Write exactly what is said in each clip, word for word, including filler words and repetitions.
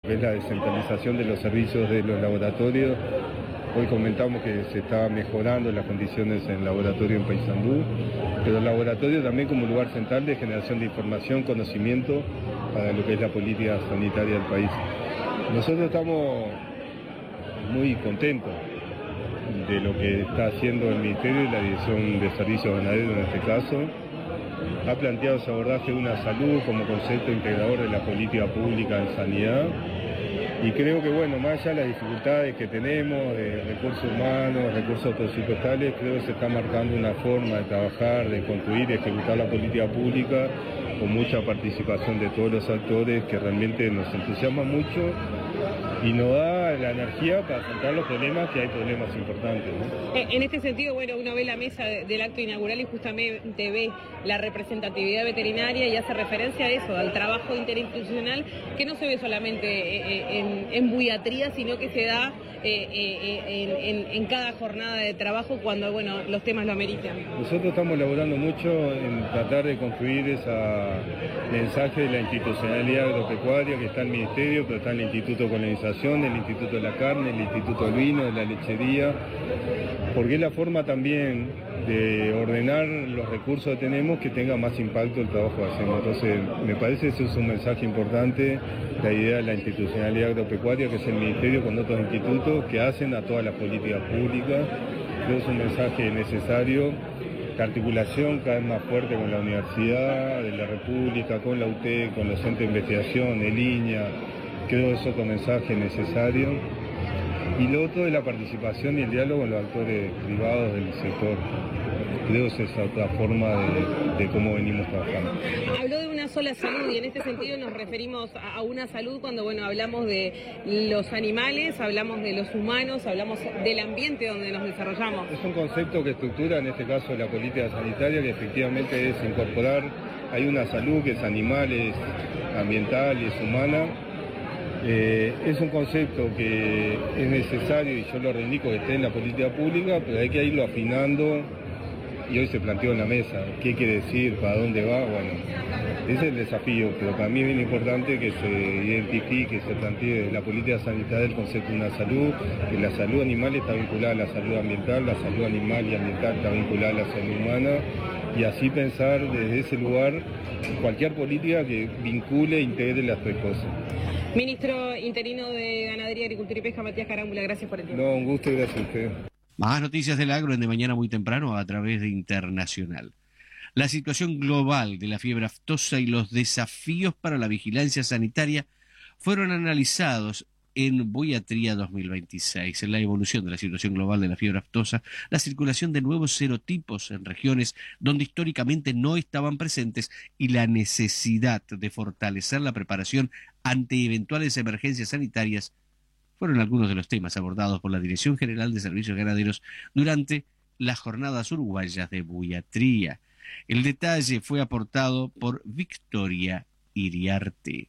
que es la descentralización de los servicios de los laboratorios. Hoy comentamos que se está mejorando las condiciones en el laboratorio en Paysandú, pero el laboratorio también como lugar central de generación de información, conocimiento para lo que es la política sanitaria del país. Nosotros estamos muy contentos de lo que está haciendo el Ministerio y la Dirección de Servicios Ganaderos en este caso. Ha planteado ese abordaje de una salud como concepto integrador de la política pública en sanidad. Y creo que, bueno, más allá de las dificultades que tenemos, de recursos humanos, recursos presupuestales, creo que se está marcando una forma de trabajar, de construir y ejecutar la política pública con mucha participación de todos los actores que realmente nos entusiasma mucho y nos da la energía para afrontar los problemas, que hay problemas importantes, ¿no? En este sentido, bueno, uno ve la mesa del acto inaugural y justamente ve la representatividad veterinaria y hace referencia a eso, al trabajo interinstitucional, que no se ve solamente en, en Buiatría, sino que se da eh, eh, en, en, en cada jornada de trabajo cuando, bueno, los temas lo ameritan. Nosotros estamos laborando mucho en tratar de construir ese mensaje de la institucionalidad agropecuaria que está en el Ministerio, pero está en el Instituto de Colonización, el Instituto de la Carne, el Instituto del Vino, de la Lechería, porque es la forma también de ordenar los recursos que tenemos que tenga más impacto el trabajo que hacemos. Entonces, me parece que eso es un mensaje importante, la idea de la institucionalidad agropecuaria, que es el Ministerio con otros institutos que hacen a todas las políticas públicas. Creo que es un mensaje necesario, la articulación cada vez más fuerte con la Universidad de la República, con la U T E, con los centros de investigación, el INEA. Creo que es otro mensaje necesario. Y lo otro es la participación y el diálogo con los actores privados del sector. Creo que esa es otra forma de, de cómo venimos trabajando. Habló de una sola salud y en este sentido nos referimos a una salud cuando, bueno, hablamos de los animales, hablamos de los humanos, hablamos del ambiente donde nos desarrollamos. Es un concepto que estructura, en este caso, la política sanitaria, que efectivamente es incorporar, hay una salud que es animal, es ambiental y es humana. Eh, es un concepto que es necesario y yo lo reivindico que esté en la política pública, pero hay que irlo afinando y hoy se planteó en la mesa qué quiere decir, para dónde va. Bueno, ese es el desafío, pero para mí es bien importante que se identifique, se plantee la política sanitaria el concepto de una salud, que la salud animal está vinculada a la salud ambiental, la salud animal y ambiental está vinculada a la salud humana, y así pensar desde ese lugar cualquier política que vincule e integre las tres cosas. Ministro interino de Ganadería, Agricultura y Pesca, Matías Carámbula, gracias por el tiempo. No, un gusto y gracias a usted. Más noticias del agro en De Mañana muy temprano a través de Internacional. La situación global de la fiebre aftosa y los desafíos para la vigilancia sanitaria fueron analizados en Buiatría dos mil veintiséis, en la evolución de la situación global de la fiebre aftosa, la circulación de nuevos serotipos en regiones donde históricamente no estaban presentes y la necesidad de fortalecer la preparación ante eventuales emergencias sanitarias fueron algunos de los temas abordados por la Dirección General de Servicios Ganaderos durante las jornadas uruguayas de Buiatría. El detalle fue aportado por Victoria Iriarte.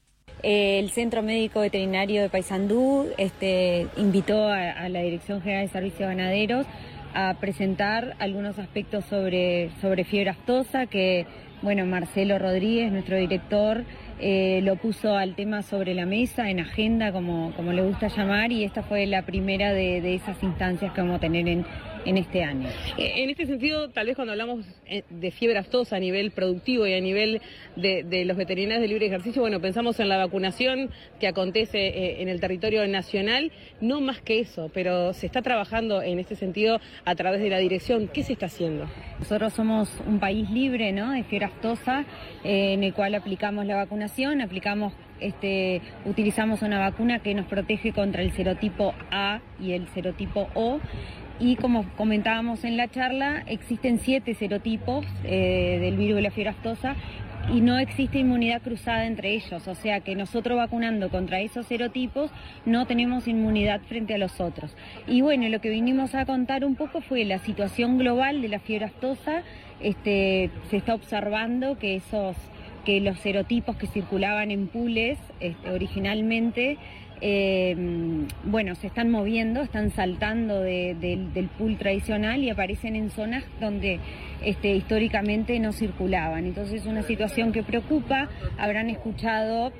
El Centro Médico Veterinario de Paysandú este, invitó a, a la Dirección General de Servicios Ganaderos a presentar algunos aspectos sobre, sobre fiebre aftosa que, bueno, Marcelo Rodríguez, nuestro director, eh, lo puso al tema sobre la mesa, en agenda, como, como le gusta llamar, y esta fue la primera de, de esas instancias que vamos a tener en, en este año. En este sentido, tal vez cuando hablamos de fiebre aftosa a nivel productivo y a nivel de, de los veterinarios de libre ejercicio, bueno, pensamos en la vacunación que acontece en el territorio nacional, no más que eso, pero se está trabajando en este sentido a través de la dirección. ¿Qué se está haciendo? Nosotros somos un país libre, ¿no?, de fiebre aftosa, eh, en el cual aplicamos la vacunación, aplicamos Este, utilizamos una vacuna que nos protege contra el serotipo A y el serotipo O, y como comentábamos en la charla, existen siete serotipos eh, del virus de la fiebre aftosa y no existe inmunidad cruzada entre ellos, o sea que nosotros vacunando contra esos serotipos no tenemos inmunidad frente a los otros. Y bueno, lo que vinimos a contar un poco fue la situación global de la fiebre aftosa. Este, se está observando que esos que los serotipos que circulaban en pools este, originalmente, eh, bueno, se están moviendo, están saltando de, de, del pool tradicional y aparecen en zonas donde este, históricamente no circulaban. Entonces es una situación que preocupa. Habrán escuchado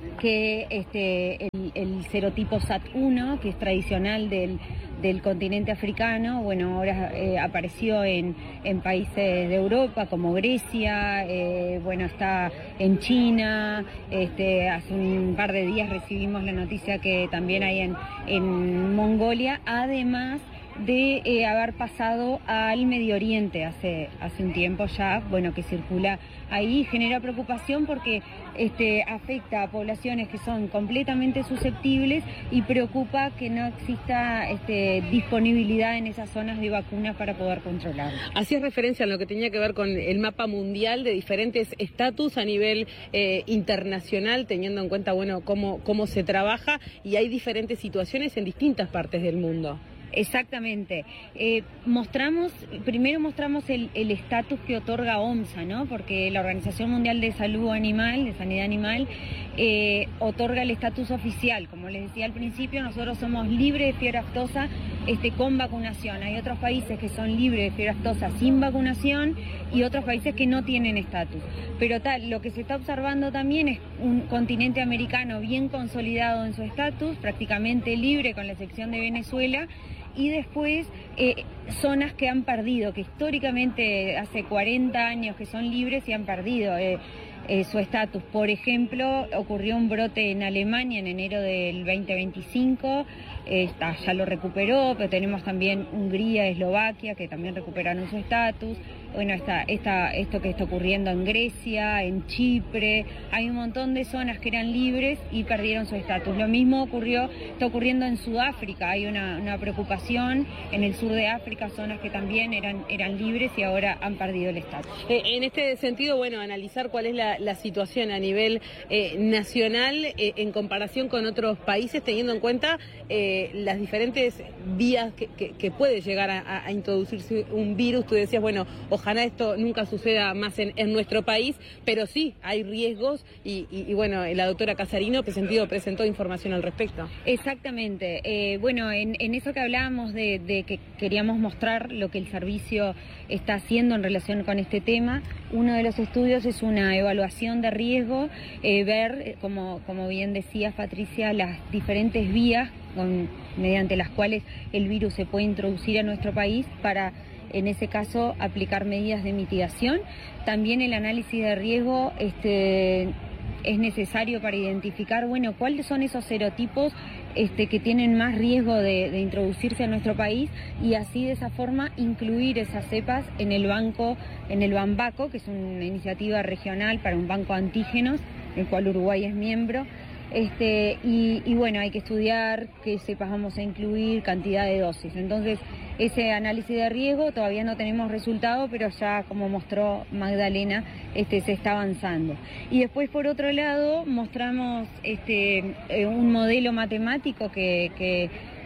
que este, el, el serotipo S A T uno, que es tradicional del, del continente africano, bueno, ahora eh, apareció en, en países de Europa como Grecia, eh, bueno, está en China, este, hace un par de días recibimos la noticia que también hay en, en Mongolia, además de eh, haber pasado al Medio Oriente hace, hace un tiempo ya, bueno, que circula ahí, genera preocupación porque este, afecta a poblaciones que son completamente susceptibles y preocupa que no exista este, disponibilidad en esas zonas de vacunas para poder controlarlo. Hacías referencia a lo que tenía que ver con el mapa mundial de diferentes estatus a nivel eh, internacional, teniendo en cuenta, bueno, cómo, cómo se trabaja, y hay diferentes situaciones en distintas partes del mundo. Exactamente. Eh, mostramos, primero mostramos el estatus que otorga OMSA, ¿no? Porque la Organización Mundial de Salud Animal, de Sanidad Animal, eh, otorga el estatus oficial. Como les decía al principio, nosotros somos libres de fiebre aftosa este, con vacunación. Hay otros países que son libres de fiebre aftosa sin vacunación y otros países que no tienen estatus. Pero tal, lo que se está observando también es un continente americano bien consolidado en su estatus, prácticamente libre con la excepción de Venezuela, y después eh, zonas que han perdido, que históricamente hace cuarenta años que son libres y han perdido eh, eh, su estatus. Por ejemplo, ocurrió un brote en Alemania en enero del veinte veinticinco, eh, está, ya lo recuperó, pero tenemos también Hungría, Eslovaquia, que también recuperaron su estatus. Bueno, está, está esto que está ocurriendo en Grecia, en Chipre, hay un montón de zonas que eran libres y perdieron su estatus. Lo mismo ocurrió, está ocurriendo en Sudáfrica, hay una, una preocupación en el sur de África, zonas que también eran, eran libres y ahora han perdido el estatus. Eh, en este sentido, bueno, analizar cuál es la, la situación a nivel eh, nacional eh, en comparación con otros países, teniendo en cuenta eh, las diferentes vías que, que, que puede llegar a, a introducirse un virus. Tú decías, bueno, ojalá esto nunca suceda más en, en nuestro país, pero sí, hay riesgos y, y, y bueno, la doctora Casarino presentó, presentó información al respecto. Exactamente. Eh, bueno, en, en eso que hablábamos de, de que queríamos mostrar lo que el servicio está haciendo en relación con este tema, uno de los estudios es una evaluación de riesgo, eh, ver, como, como bien decías, Patricia, las diferentes vías con, mediante las cuales el virus se puede introducir a nuestro país para, en ese caso, aplicar medidas de mitigación. También el análisis de riesgo este, es necesario para identificar, bueno, cuáles son esos serotipos este, que tienen más riesgo de, de introducirse a nuestro país, y así de esa forma incluir esas cepas en el banco, en el Banbaco, que es una iniciativa regional para un banco de antígenos, del cual Uruguay es miembro. Este, y, y bueno, hay que estudiar qué cepas vamos a incluir, cantidad de dosis. Entonces, ese análisis de riesgo todavía no tenemos resultado, pero ya, como mostró Magdalena, este, se está avanzando. Y después, por otro lado, mostramos este, un modelo matemático que, que,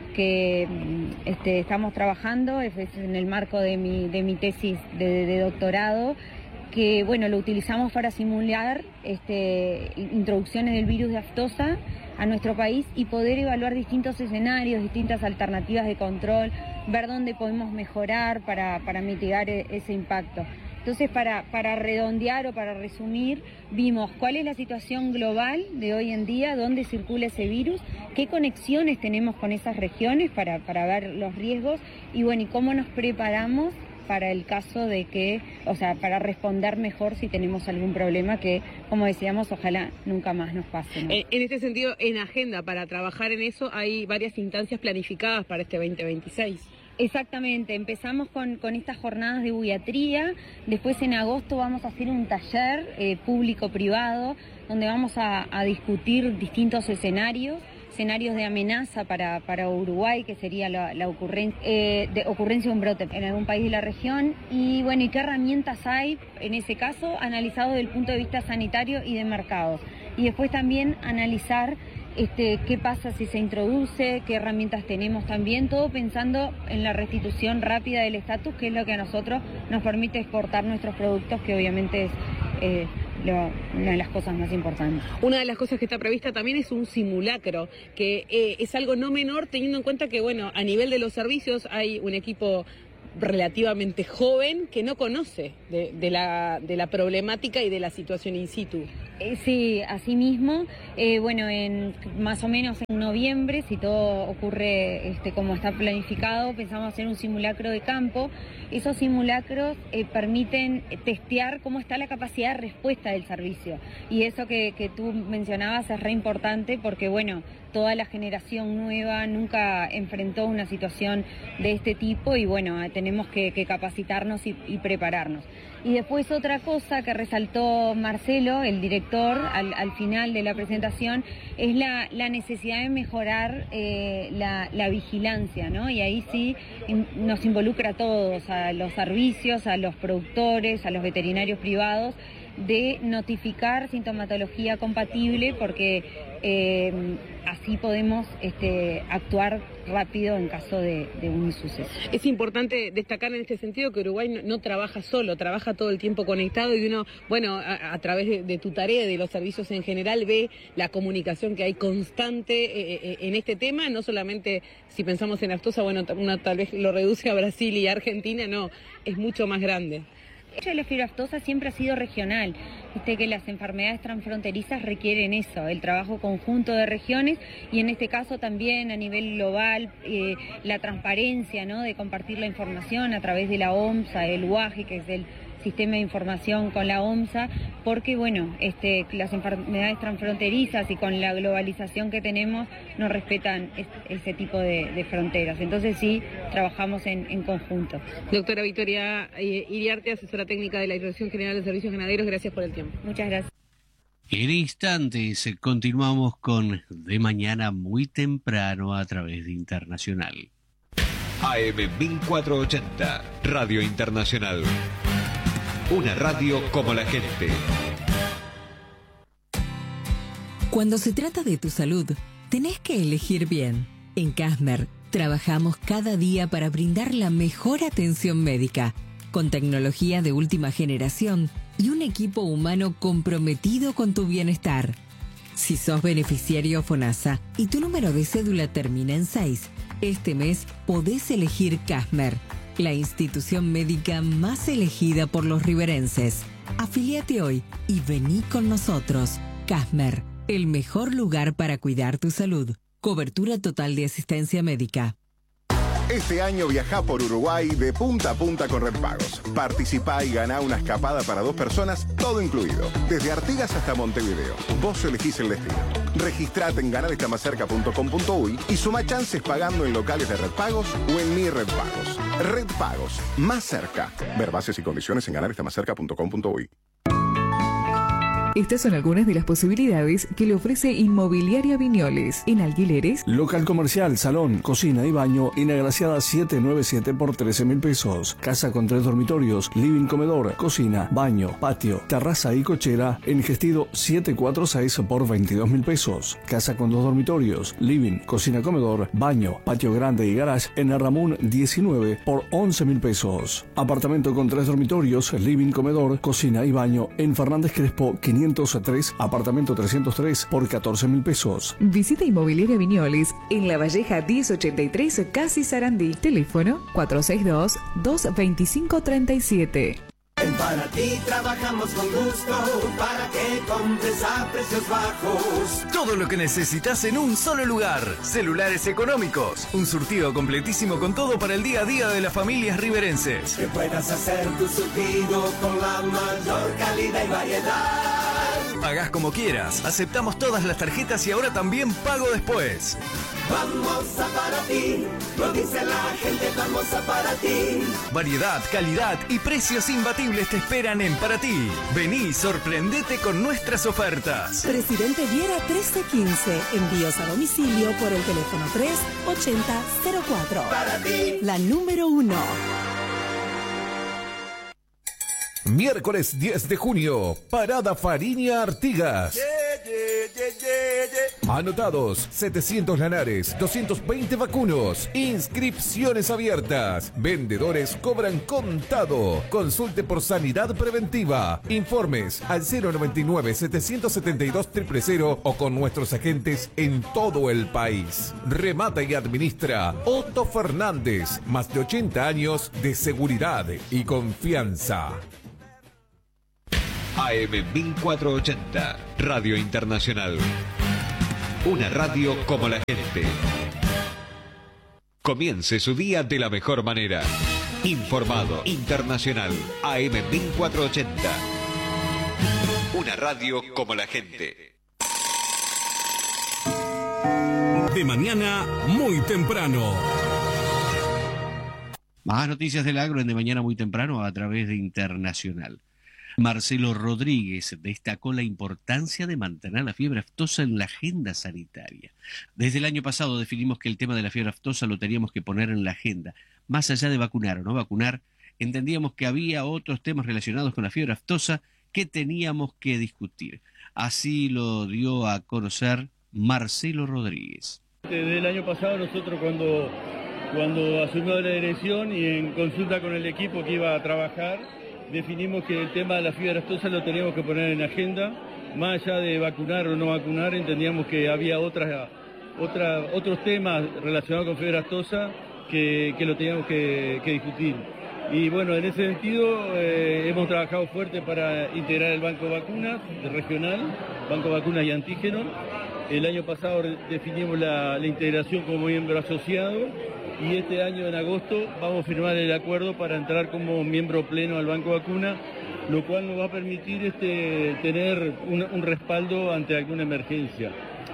que este, estamos trabajando, es en el marco de mi, de mi tesis de, de doctorado, que bueno, lo utilizamos para simular este, introducciones del virus de aftosa a nuestro país y poder evaluar distintos escenarios, distintas alternativas de control, ver dónde podemos mejorar para, para mitigar ese impacto. Entonces, para, para redondear o para resumir, vimos cuál es la situación global de hoy en día, dónde circula ese virus, qué conexiones tenemos con esas regiones para, para ver los riesgos y bueno, y cómo nos preparamos para el caso de que, o sea, para responder mejor si tenemos algún problema que, como decíamos, ojalá nunca más nos pase, ¿no? En este sentido, en agenda para trabajar en eso hay varias instancias planificadas para este veinte veintiséis. Exactamente, empezamos con, con estas jornadas de buiatría, después en agosto vamos a hacer un taller eh, público-privado donde vamos a, a discutir distintos escenarios, escenarios de amenaza para, para Uruguay, que sería la, la ocurrencia, eh, de ocurrencia de un brote en algún país de la región, y bueno, y qué herramientas hay, en ese caso, analizado desde el punto de vista sanitario y de mercados. Y después también analizar este, qué pasa si se introduce, qué herramientas tenemos también, todo pensando en la restitución rápida del estatus, que es lo que a nosotros nos permite exportar nuestros productos, que obviamente es eh, Lo, una de las cosas más importantes. Una de las cosas que está prevista también es un simulacro, que eh, es algo no menor, teniendo en cuenta que, bueno, a nivel de los servicios hay un equipo relativamente joven que no conoce de, de, la, de la problemática y de la situación in situ. Eh, sí, así mismo. Eh, bueno, en más o menos en noviembre, si todo ocurre este, como está planificado, pensamos hacer un simulacro de campo. Esos simulacros eh, permiten testear cómo está la capacidad de respuesta del servicio. Y eso que, que tú mencionabas es re importante porque, bueno, toda la generación nueva nunca enfrentó una situación de este tipo y, bueno, tenemos que, que capacitarnos y, y prepararnos. Y después otra cosa que resaltó Marcelo, el director, al, al final de la presentación, es la, la necesidad de mejorar eh, la, la vigilancia, ¿no? Y ahí sí in, nos involucra a todos, a los servicios, a los productores, a los veterinarios privados, de notificar sintomatología compatible porque eh, así podemos este, actuar rápido en caso de, de un suceso. Es importante destacar en este sentido que Uruguay no, no trabaja solo, trabaja todo el tiempo conectado y uno, bueno, a, a través de, de tu tarea y de los servicios en general ve la comunicación que hay constante eh, eh, en este tema, no solamente si pensamos en Aftosa, bueno, una tal vez lo reduce a Brasil y Argentina, no, es mucho más grande. El hecho de la fiebre aftosa siempre ha sido regional, viste que las enfermedades transfronterizas requieren eso, el trabajo conjunto de regiones y en este caso también a nivel global eh, la transparencia, ¿no? De compartir la información a través de la OMSA, el U A G, que es el sistema de información con la OMSA, porque bueno, este, las enfermedades transfronterizas y con la globalización que tenemos no respetan ese tipo de, de fronteras. Entonces sí, trabajamos en, en conjunto. Doctora Victoria Iriarte, asesora técnica de la Dirección General de Servicios Ganaderos, gracias por el tiempo. Muchas gracias. En instantes continuamos con De Mañana muy temprano a través de Internacional. A M mil cuatrocientos ochenta, Radio Internacional. Una radio como la gente. Cuando se trata de tu salud, tenés que elegir bien. En Casmer, trabajamos cada día para brindar la mejor atención médica, con tecnología de última generación y un equipo humano comprometido con tu bienestar. Si sos beneficiario FONASA y tu número de cédula termina en seis, este mes podés elegir Casmer, la institución médica más elegida por los riverenses. Afíliate hoy y vení con nosotros. Casmer, el mejor lugar para cuidar tu salud. Cobertura total de asistencia médica. Este año viajá por Uruguay de punta a punta con Redpagos. Participá y ganá una escapada para dos personas, todo incluido. Desde Artigas hasta Montevideo. Vos elegís el destino. Registrate en ganar está más cerca punto com punto uy y suma chances pagando en locales de Redpagos o en Mi Redpagos. Redpagos, más cerca. Ver bases y condiciones en ganar está más cerca punto com punto uy. Estas son algunas de las posibilidades que le ofrece Inmobiliaria Viñoles. En alquileres, local comercial, salón, cocina y baño en Agraciada setecientos noventa y siete por trece mil pesos. Casa con tres dormitorios, living, comedor, cocina, baño, patio, terraza y cochera en Gestido setecientos cuarenta y seis por veintidós mil pesos. Casa con dos dormitorios, living, cocina, comedor, baño, patio grande y garage en Arramún diecinueve por once mil pesos. Apartamento con tres dormitorios, living, comedor, cocina y baño en Fernández Crespo quinientos tres, apartamento trescientos tres por catorce mil pesos. Visita Inmobiliaria Viñoles en La Valleja diez ochenta y tres, Casi Sarandí. Teléfono cuatro seis dos, dos dos cinco, tres siete. En Para Ti trabajamos con gusto para que compres a precios bajos. Todo lo que necesitas en un solo lugar. Celulares económicos. Un surtido completísimo con todo para el día a día de las familias riverenses. Que puedas hacer tu surtido con la mayor calidad y variedad. Pagás como quieras. Aceptamos todas las tarjetas y ahora también pago después. Vamos a Para Ti. Lo dice la gente, vamos a Para Ti. Variedad, calidad y precios imbatibles te esperan en Para Ti. Vení y sorprendete con nuestras ofertas. Presidente Viera trece quince. Envíos a domicilio por el teléfono tres ochenta cero cuatro. Para Ti. La número uno. Miércoles diez de junio, Parada Fariña Artigas. Anotados, setecientos lanares, doscientos veinte vacunos. Inscripciones abiertas. Vendedores cobran contado. Consulte por sanidad preventiva. Informes al cero noventa y nueve, setecientos setenta y dos, cero cero cero o con nuestros agentes en todo el país. Remata y administra Otto Fernández. Más de ochenta años de seguridad y confianza. A M mil cuatrocientos ochenta, Radio Internacional. Una radio como la gente. Comience su día de la mejor manera. Informado, internacional. A M mil cuatrocientos ochenta. Una radio como la gente. De mañana, muy temprano. Más noticias del agro en De Mañana Muy Temprano a través de Internacional. Marcelo Rodríguez destacó la importancia de mantener la fiebre aftosa en la agenda sanitaria. Desde el año pasado definimos que el tema de la fiebre aftosa lo teníamos que poner en la agenda. Más allá de vacunar o no vacunar, entendíamos que había otros temas relacionados con la fiebre aftosa que teníamos que discutir. Así lo dio a conocer Marcelo Rodríguez. Desde el año pasado nosotros cuando, cuando asumió la dirección y en consulta con el equipo que iba a trabajar, definimos que el tema de la fiebre aftosa lo teníamos que poner en agenda. Más allá de vacunar o no vacunar, entendíamos que había otras, otra, otros temas relacionados con fiebre aftosa que, que lo teníamos que, que discutir. Y bueno, en ese sentido eh, hemos trabajado fuerte para integrar el banco de vacunas regional, banco de vacunas y antígenos. El año pasado definimos la, la integración como miembro asociado y este año en agosto vamos a firmar el acuerdo para entrar como miembro pleno al banco de vacuna, lo cual nos va a permitir este, tener un, un respaldo ante alguna emergencia.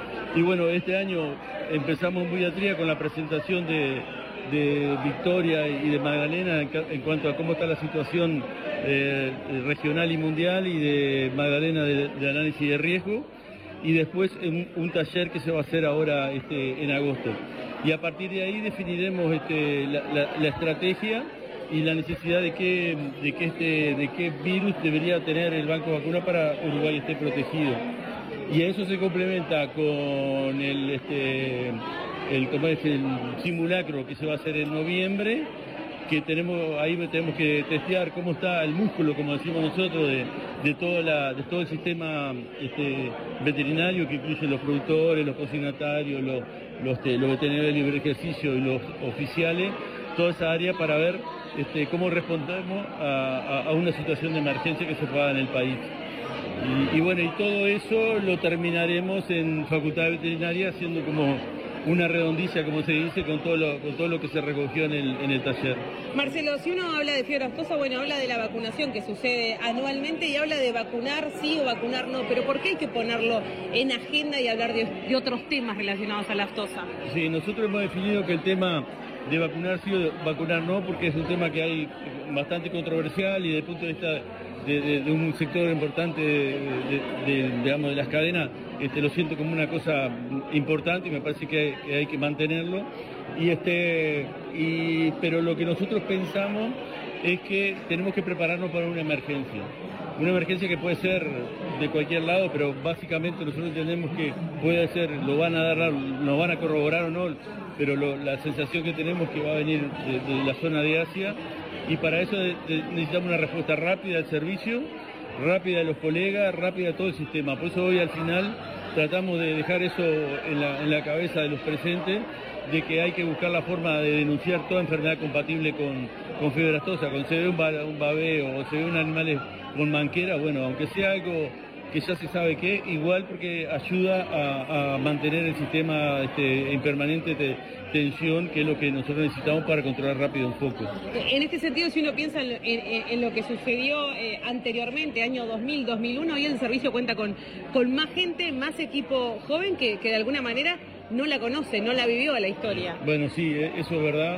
Y bueno, este año empezamos en Pediatría con la presentación de, de Victoria y de Magdalena en, en cuanto a cómo está la situación eh, regional y mundial, y de Magdalena de, de análisis de riesgo, y después un, un taller que se va a hacer ahora este, en agosto. Y a partir de ahí definiremos este, la, la, la estrategia y la necesidad de qué, de, qué este, de qué virus debería tener el banco de vacuna para Uruguay esté protegido. Y a eso se complementa con el, este, el, como es, el simulacro que se va a hacer en noviembre, que tenemos ahí tenemos que testear cómo está el músculo, como decimos nosotros, de, de, toda la, de todo el sistema este, veterinario, que incluye los productores, los consignatarios, los, los, los veterinarios de libre ejercicio y los oficiales, toda esa área para ver este, cómo respondemos a, a, a una situación de emergencia que se pueda dar en el país. Y, y bueno, y todo eso lo terminaremos en Facultad de Veterinaria haciendo como una redondilla, como se dice, con todo lo, con todo lo que se recogió en el, en el taller. Marcelo, si uno habla de fiebre aftosa, bueno, habla de la vacunación que sucede anualmente y habla de vacunar sí o vacunar no, pero ¿por qué hay que ponerlo en agenda y hablar de, de otros temas relacionados a la aftosa? Sí, nosotros hemos definido que el tema de vacunar sí o vacunar no, porque es un tema que hay bastante controversial y desde el punto de vista de, de, de un sector importante de, de, de, digamos, de las cadenas, este, lo siento como una cosa importante y me parece que hay que, hay que mantenerlo. Y este, y, pero lo que nosotros pensamos es que tenemos que prepararnos para una emergencia. Una emergencia que puede ser de cualquier lado, pero básicamente nosotros entendemos que puede ser, lo van a dar, nos van a corroborar o no, pero lo, la sensación que tenemos es que va a venir de, de la zona de Asia, y para eso de, de, necesitamos una respuesta rápida del servicio, rápida de los colegas, rápida de todo el sistema. Por eso hoy al final tratamos de dejar eso en la, en la cabeza de los presentes, de que hay que buscar la forma de denunciar toda enfermedad compatible con, con fiebre aftosa. Cuando se ve un, un babeo o se ve un animal con manquera, bueno, aunque sea algo que ya se sabe que, igual porque ayuda a, a mantener el sistema este, en permanente de tensión, que es lo que nosotros necesitamos para controlar rápido un foco. En este sentido, si uno piensa en, en, en lo que sucedió eh, anteriormente, año dos mil, dos mil uno, hoy el servicio cuenta con, con más gente, más equipo joven que, que de alguna manera no la conoce, no la vivió la historia. Bueno, sí, eso es verdad.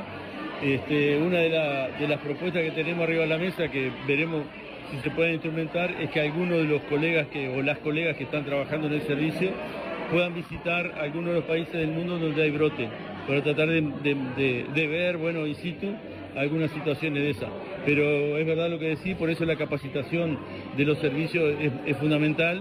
Este, una de, la, de las propuestas que tenemos arriba de la mesa, que veremos si se pueden instrumentar, es que algunos de los colegas que, o las colegas que están trabajando en el servicio puedan visitar algunos de los países del mundo donde hay brote, para tratar de, de, de, de ver, bueno, in situ, algunas situaciones de esas. Pero es verdad lo que decís, por eso la capacitación de los servicios es, es fundamental,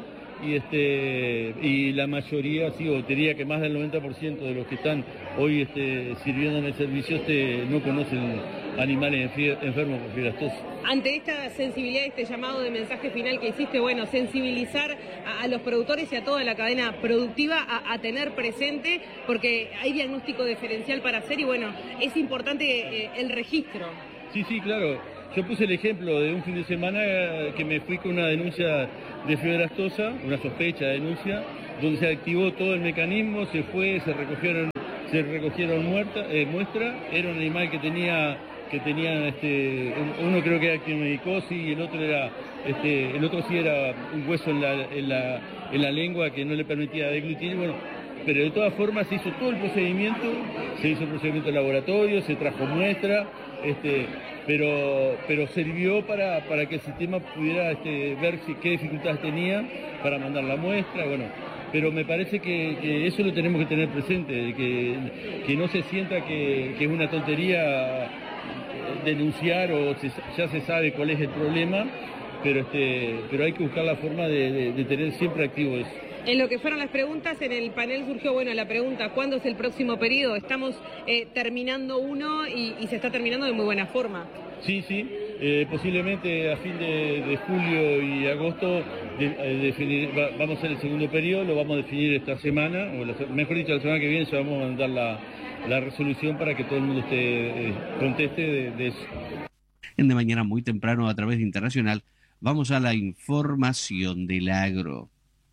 y este y la mayoría, sí, o te diría que más del noventa por ciento de los que están hoy este, sirviendo en el servicio este, no conocen animales enfermos por fiebre aftosa. Ante esta sensibilidad, este llamado de mensaje final que hiciste, bueno, sensibilizar a, a los productores y a toda la cadena productiva a, a tener presente, porque hay diagnóstico diferencial para hacer y bueno, es importante eh, el registro. Sí, sí, claro. Yo puse el ejemplo de un fin de semana que me fui con una denuncia de fiebre aftosa, una sospecha de denuncia, donde se activó todo el mecanismo, se fue, se recogieron, se recogieron muerta, eh, muestras, era un animal que tenía, que tenía este, uno creo que era actinomycosis y el otro era, este, el otro sí era un hueso en la, en la, en la lengua que no le permitía deglutir, bueno, pero de todas formas se hizo todo el procedimiento, se hizo el procedimiento de laboratorio, se trajo muestra, este, pero, pero sirvió para, para que el sistema pudiera este, ver si, qué dificultades tenía para mandar la muestra, bueno, pero me parece que, que eso lo tenemos que tener presente, que, que no se sienta que, que es una tontería denunciar o se, ya se sabe cuál es el problema, pero, este, pero hay que buscar la forma de, de, de tener siempre activo eso. En lo que fueron las preguntas, en el panel surgió, bueno, la pregunta, ¿cuándo es el próximo periodo? Estamos eh, terminando uno y, y se está terminando de muy buena forma. Sí, sí, eh, posiblemente a fin de, de julio y agosto de, eh, definir, va, vamos a hacer el segundo periodo, lo vamos a definir esta semana, o la, mejor dicho, la semana que viene ya vamos a mandar la, la resolución para que todo el mundo esté, eh, conteste de, de eso. En De Mañana muy temprano, a través de Internacional, vamos a la información del agro.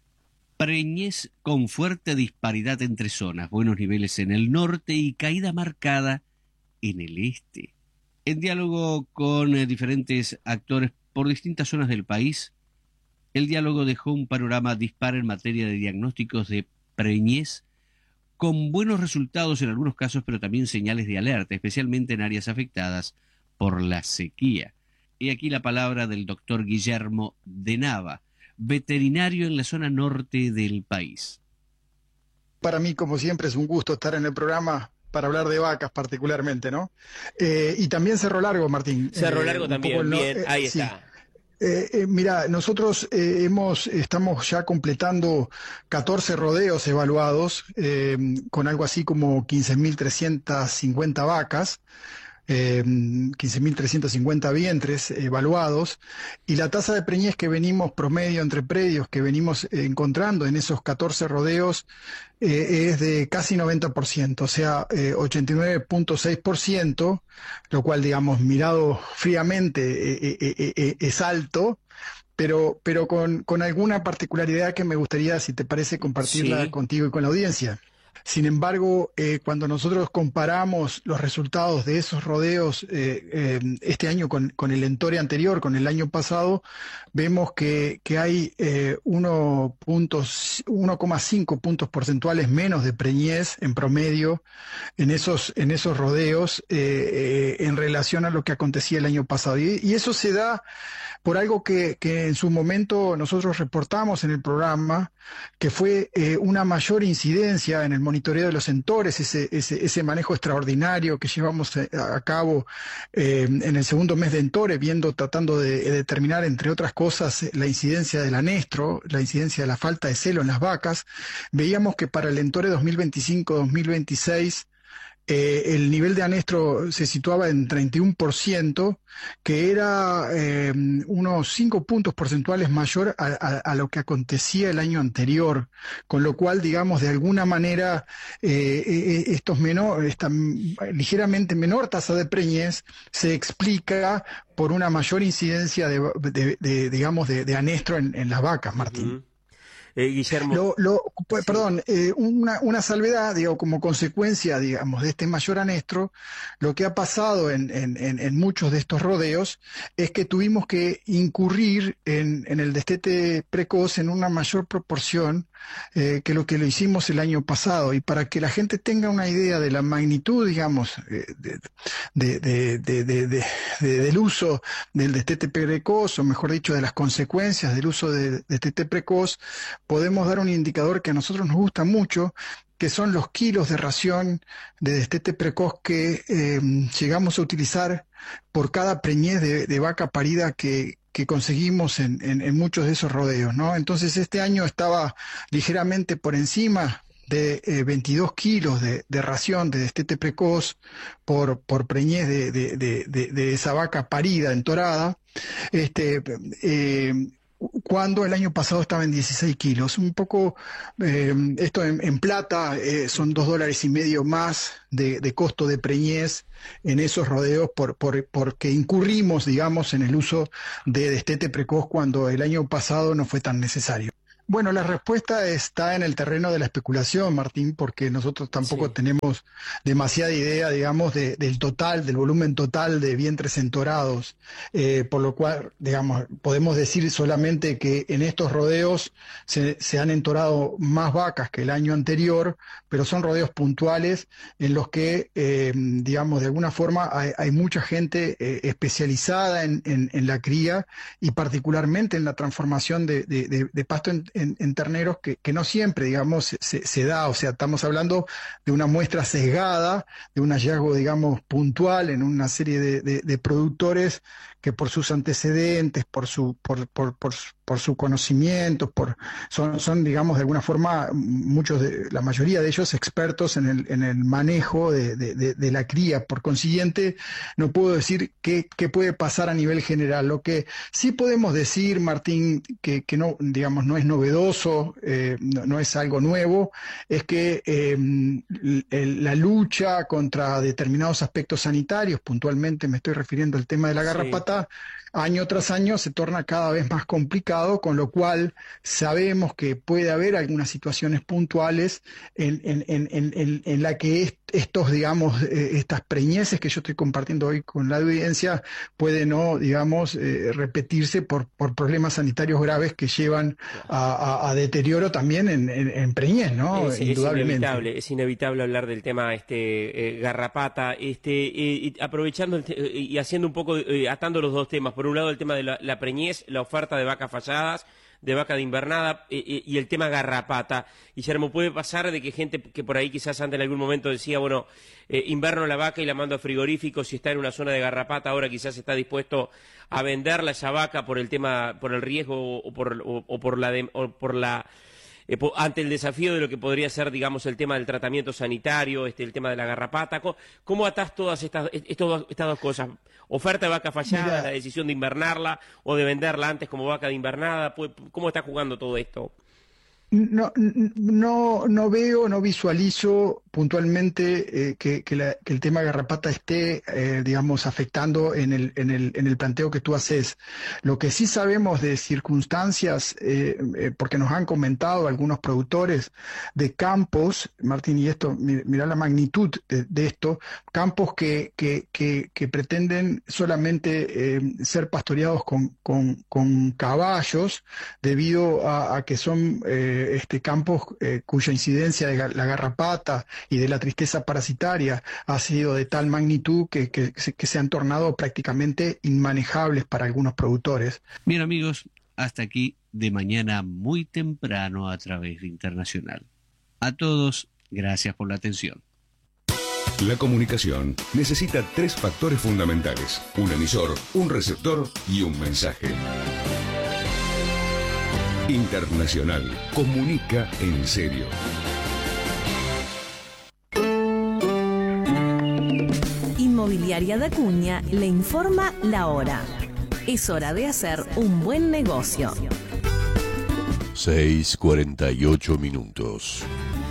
Preñez con fuerte disparidad entre zonas, buenos niveles en el norte y caída marcada en el este. En diálogo con eh, diferentes actores por distintas zonas del país, el diálogo dejó un panorama dispar en materia de diagnósticos de preñez, con buenos resultados en algunos casos, pero también señales de alerta, especialmente en áreas afectadas por la sequía. Y aquí la palabra del doctor Guillermo de Nava, veterinario en la zona norte del país. Para mí, como siempre, es un gusto estar en el programa para hablar de vacas particularmente, ¿no? Eh, y también Cerro Largo, Martín. Cerro eh, Largo también, no, bien, eh, ahí sí. está. Eh, eh, mira, nosotros eh, hemos, estamos ya completando catorce rodeos evaluados, eh, con algo así como quince mil trescientas cincuenta vacas, eh, quince mil trescientos cincuenta vientres evaluados, y la tasa de preñez que venimos promedio entre predios que venimos eh, encontrando en esos catorce rodeos eh, es de casi noventa por ciento, o sea, eh, ochenta y nueve punto seis por ciento, lo cual, digamos, mirado fríamente eh, eh, eh, eh, es alto, pero, pero con, con alguna particularidad que me gustaría, si te parece, compartirla sí. contigo y con la audiencia. Sin embargo, eh, cuando nosotros comparamos los resultados de esos rodeos eh, eh, este año con, con el entore anterior, con el año pasado, vemos que, que hay eh, uno coma cinco puntos porcentuales menos de preñez en promedio en esos, en esos rodeos eh, eh, en relación a lo que acontecía el año pasado. Y, y eso se da por algo que, que en su momento nosotros reportamos en el programa, que fue eh, una mayor incidencia en el monitoreo de los entores, ese, ese, ese manejo extraordinario que llevamos a, a cabo eh, en el segundo mes de entore, viendo, tratando de, de determinar, entre otras cosas, la incidencia del anestro, la incidencia de la falta de celo en las vacas. Veíamos que para el entore dos mil veinticinco dos mil veintiséis Eh, el nivel de anestro se situaba en treinta y uno por ciento, que era eh, unos cinco puntos porcentuales mayor a, a, a lo que acontecía el año anterior, con lo cual, digamos, de alguna manera, eh, eh, estos menor, esta ligeramente menor tasa de preñez se explica por una mayor incidencia de, de, de digamos, de, de anestro en, en las vacas, Martín. Uh-huh. Eh, Guillermo. Lo, lo, pues, perdón, eh, una, una salvedad, digo, como consecuencia, digamos, de este mayor anestro, lo que ha pasado en, en, en, en muchos de estos rodeos es que tuvimos que incurrir en, en el destete precoz en una mayor proporción eh, que lo que lo hicimos el año pasado. Y para que la gente tenga una idea de la magnitud, digamos, eh, de, de, de, de, de, de, de, del uso del destete precoz, o mejor dicho, de las consecuencias del uso del destete precoz, podemos dar un indicador que a nosotros nos gusta mucho, que son los kilos de ración de destete precoz que eh, llegamos a utilizar por cada preñez de, de vaca parida que, que conseguimos en, en, en muchos de esos rodeos, ¿no? Entonces este año estaba ligeramente por encima de eh, veintidós kilos de, de ración de destete precoz por, por preñez de, de, de, de, de esa vaca parida, entorada, este, eh, cuando el año pasado estaba en dieciséis kilos. Un poco, eh, esto en, en plata, eh, son dos dólares y medio más de, de costo de preñez en esos rodeos por, por, porque incurrimos, digamos, en el uso de destete precoz cuando el año pasado no fue tan necesario. Bueno, la respuesta está en el terreno de la especulación, Martín, porque nosotros tampoco sí. tenemos demasiada idea, digamos, de, del total, del volumen total de vientres entorados, eh, por lo cual, digamos, podemos decir solamente que en estos rodeos se, se han entorado más vacas que el año anterior, pero son rodeos puntuales en los que, eh, digamos, de alguna forma hay, hay mucha gente eh, especializada en, en, en la cría y particularmente en la transformación de, de, de, de pasto en En, en terneros que, que no siempre, digamos, se, se da, o sea, estamos hablando de una muestra sesgada, de un hallazgo, digamos, puntual en una serie de, de, de productores que por sus antecedentes, por su, por, por, por, por su conocimiento, por, son, son, digamos, de alguna forma, muchos de, la mayoría de ellos expertos en el, en el manejo de, de, de, de la cría. Por consiguiente, no puedo decir qué, qué puede pasar a nivel general. Lo que sí podemos decir, Martín, que, que no, digamos, no es novedoso, eh, no, no es algo nuevo, es que eh, el, la lucha contra determinados aspectos sanitarios, puntualmente me estoy refiriendo al tema de la garrapata, sí. año tras año se torna cada vez más complicado, con lo cual sabemos que puede haber algunas situaciones puntuales en, en, en, en, en la que est, estos, digamos, eh, estas preñeces que yo estoy compartiendo hoy con la audiencia pueden, no, digamos, eh, repetirse por, por problemas sanitarios graves que llevan a, a, a deterioro también en, en, en preñez, ¿no? Es, Indudablemente. Es inevitable, es inevitable hablar del tema este eh, garrapata, este eh, aprovechando el te y haciendo un poco, eh, atando los dos temas. Por un lado el tema de la, la preñez, la oferta de vacas falladas, de vaca de invernada eh, eh, y el tema garrapata. Guillermo, puede pasar de que gente que por ahí quizás antes en algún momento decía, bueno, eh, inverno la vaca y la mando a frigorífico, si está en una zona de garrapata, ahora quizás está dispuesto a venderla esa vaca por el tema, por el riesgo o por, o, o por la... De, o por la Eh, ante el desafío de lo que podría ser, digamos, el tema del tratamiento sanitario, este, el tema de la garrapata. ¿Cómo, cómo atás todas estas, estos, estas dos cosas? Oferta de vaca fallada, Mira. la decisión de invernarla o de venderla antes como vaca de invernada. ¿Cómo está jugando todo esto? No, no, no veo, no visualizo puntualmente eh, que, que, la, que el tema garrapata esté, eh, digamos, afectando en el, en, el, en el planteo que tú haces. Lo que sí sabemos de circunstancias, eh, eh, porque nos han comentado algunos productores de campos, Martín, y esto, mira la magnitud de, de esto, campos que, que, que, que pretenden solamente eh, ser pastoreados con, con, con caballos debido a, a que son... Eh, Este, campos eh, cuya incidencia de la garrapata y de la tristeza parasitaria ha sido de tal magnitud que, que, que se han tornado prácticamente inmanejables para algunos productores. Bien, amigos, hasta aquí de mañana muy temprano a través de Internacional. A todos, gracias por la atención. La comunicación necesita tres factores fundamentales: un emisor, un receptor y un mensaje. Internacional, comunica en serio. Inmobiliaria de Acuña le informa la hora. Es hora de hacer un buen negocio. seis cuarenta y ocho minutos.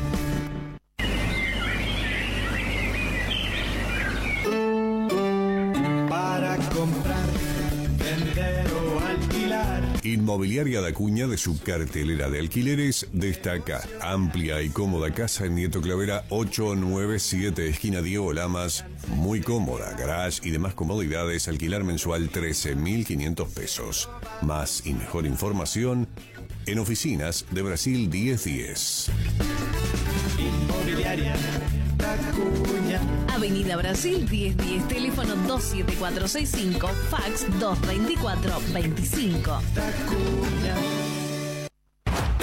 Para comprar, vender o alquilar. Inmobiliaria de Acuña, de su cartelera de alquileres, destaca amplia y cómoda casa en Nieto Clavera ocho nueve siete, esquina Diego Lamas. Muy cómoda, garage y demás comodidades, alquilar mensual trece mil quinientos pesos. Más y mejor información en oficinas de Brasil diez diez. Inmobiliaria de Acuña. Avenida Brasil diez diez, teléfono dos siete cuatro seis cinco, fax dos veinticuatro veinticinco.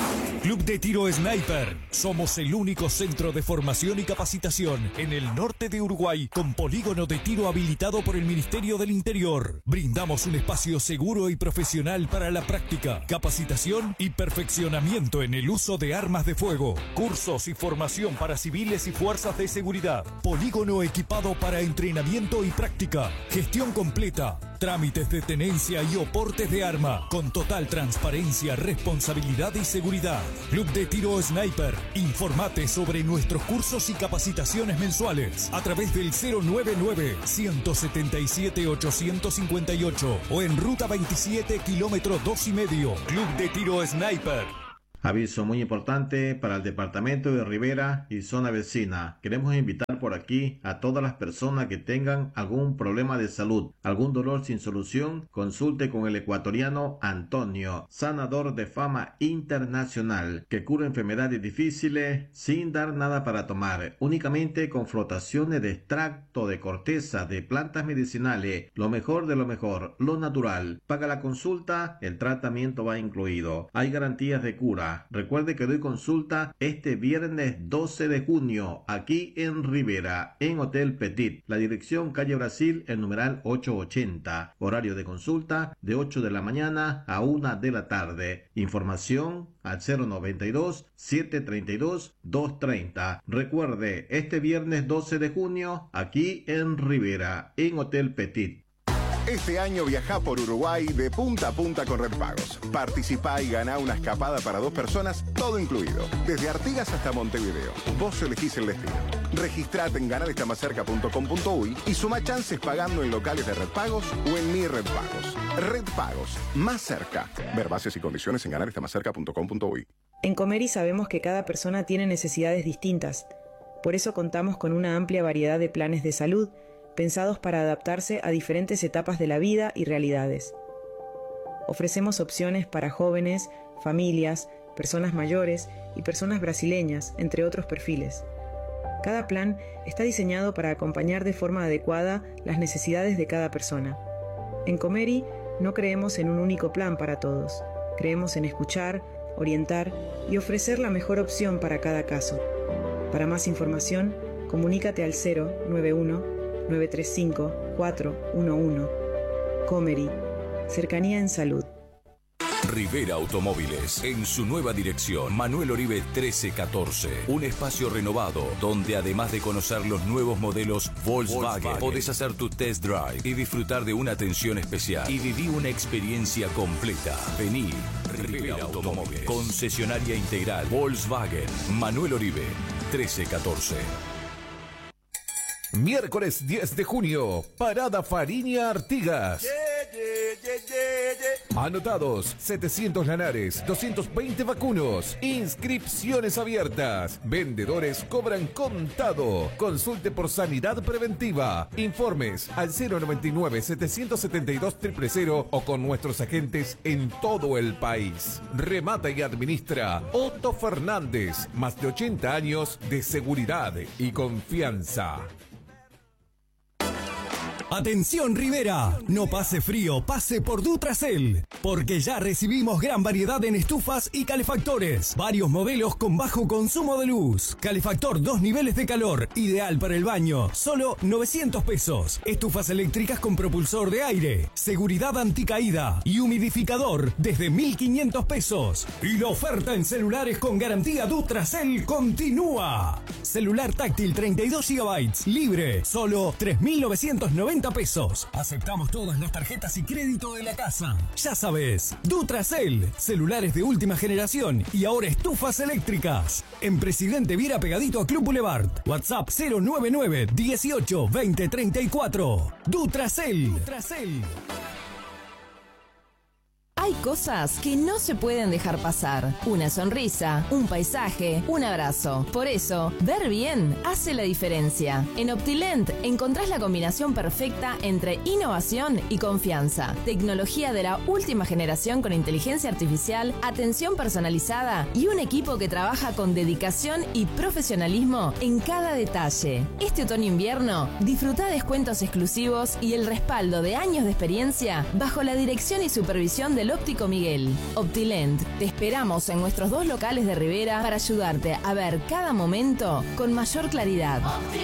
Club de Tiro Sniper. Somos el único centro de formación y capacitación en el norte de Uruguay con polígono de tiro habilitado por el Ministerio del Interior. Brindamos un espacio seguro y profesional para la práctica, capacitación y perfeccionamiento en el uso de armas de fuego. Cursos y formación para civiles y fuerzas de seguridad. Polígono equipado para entrenamiento y práctica. Gestión completa. Trámites de tenencia y oportes de arma con total transparencia, responsabilidad y seguridad. Club de Tiro Sniper. Informate sobre nuestros cursos y capacitaciones mensuales a través del cero nueve nueve, uno siete siete, ocho cinco ocho o en Ruta veintisiete, kilómetro dos y medio. Club de Tiro Sniper. Aviso muy importante para el departamento de Rivera y zona vecina. Queremos invitar por aquí a todas las personas que tengan algún problema de salud, algún dolor sin solución. Consulte con el ecuatoriano Antonio, sanador de fama internacional, que cura enfermedades difíciles sin dar nada para tomar, únicamente con flotaciones de extracto de corteza de plantas medicinales, lo mejor de lo mejor, lo natural. Paga la consulta, el tratamiento va incluido. Hay garantías de cura. Recuerde que doy consulta este viernes doce de junio aquí en Rivera, en Hotel Petit. La dirección calle Brasil, el numeral ochocientos ochenta. Horario de consulta de ocho de la mañana a una de la tarde. Información al cero noventa y dos, setecientos treinta y dos, doscientos treinta. Recuerde, este viernes doce de junio aquí en Rivera, en Hotel Petit. Este año viajá por Uruguay de punta a punta con Red Pagos. Participá y ganá una escapada para dos personas, todo incluido. Desde Artigas hasta Montevideo. Vos elegís el destino. Registrate en ganar está más cerca punto com punto uy y suma chances pagando en locales de Red Pagos o en Mi Red Pagos. Red Pagos, más cerca. Ver bases y condiciones en ganar está más cerca punto com punto uy. En Comeri sabemos que cada persona tiene necesidades distintas. Por eso contamos con una amplia variedad de planes de salud pensados para adaptarse a diferentes etapas de la vida y realidades. Ofrecemos opciones para jóvenes, familias, personas mayores y personas brasileñas, entre otros perfiles. Cada plan está diseñado para acompañar de forma adecuada las necesidades de cada persona. En Comeri no creemos en un único plan para todos. Creemos en escuchar, orientar y ofrecer la mejor opción para cada caso. Para más información, comunícate al cero nueve uno, nueve tres cinco, cuatro uno uno. Comeri, cercanía en salud. Rivera Automóviles, en su nueva dirección, Manuel Oribe trece catorce. Un espacio renovado, donde además de conocer los nuevos modelos Volkswagen, Volkswagen, podés hacer tu test drive y disfrutar de una atención especial. Y viví una experiencia completa. Vení, Rivera Automóviles, concesionaria integral Volkswagen, Manuel Oribe trece catorce. Miércoles diez de junio, Parada Fariña Artigas. Yeah, yeah, yeah, yeah, yeah. Anotados, setecientos lanares, doscientos veinte vacunos. Inscripciones abiertas. Vendedores cobran contado. Consulte por sanidad preventiva. Informes al cero noventa y nueve, setecientos setenta y dos, cero cero cero o con nuestros agentes en todo el país. Remata y administra Otto Fernández. Más de ochenta años de seguridad y confianza. Atención Rivera, no pase frío, pase por Dutracel, porque ya recibimos gran variedad en estufas y calefactores, varios modelos con bajo consumo de luz, calefactor dos niveles de calor, ideal para el baño, solo novecientos pesos, estufas eléctricas con propulsor de aire, seguridad anticaída y humidificador desde mil quinientos pesos, y la oferta en celulares con garantía Dutracel continúa. Celular táctil treinta y dos gigabytes, libre, solo tres mil novecientos noventa pesos. Aceptamos todas las tarjetas y crédito de la casa. Ya sabes, Dutracel, celulares de última generación y ahora estufas eléctricas. En Presidente Viera pegadito a Club Boulevard. WhatsApp cero nueve nueve, dieciocho, veinte, treinta y cuatro. Dutracel. Dutracel. Hay cosas que no se pueden dejar pasar. Una sonrisa, un paisaje, un abrazo. Por eso, ver bien hace la diferencia. En Optilent encontrás la combinación perfecta entre innovación y confianza. Tecnología de la última generación con inteligencia artificial, atención personalizada y un equipo que trabaja con dedicación y profesionalismo en cada detalle. Este otoño-invierno, disfruta descuentos exclusivos y el respaldo de años de experiencia bajo la dirección y supervisión de los Óptico Miguel. Optilent, te esperamos en nuestros dos locales de Rivera para ayudarte a ver cada momento con mayor claridad.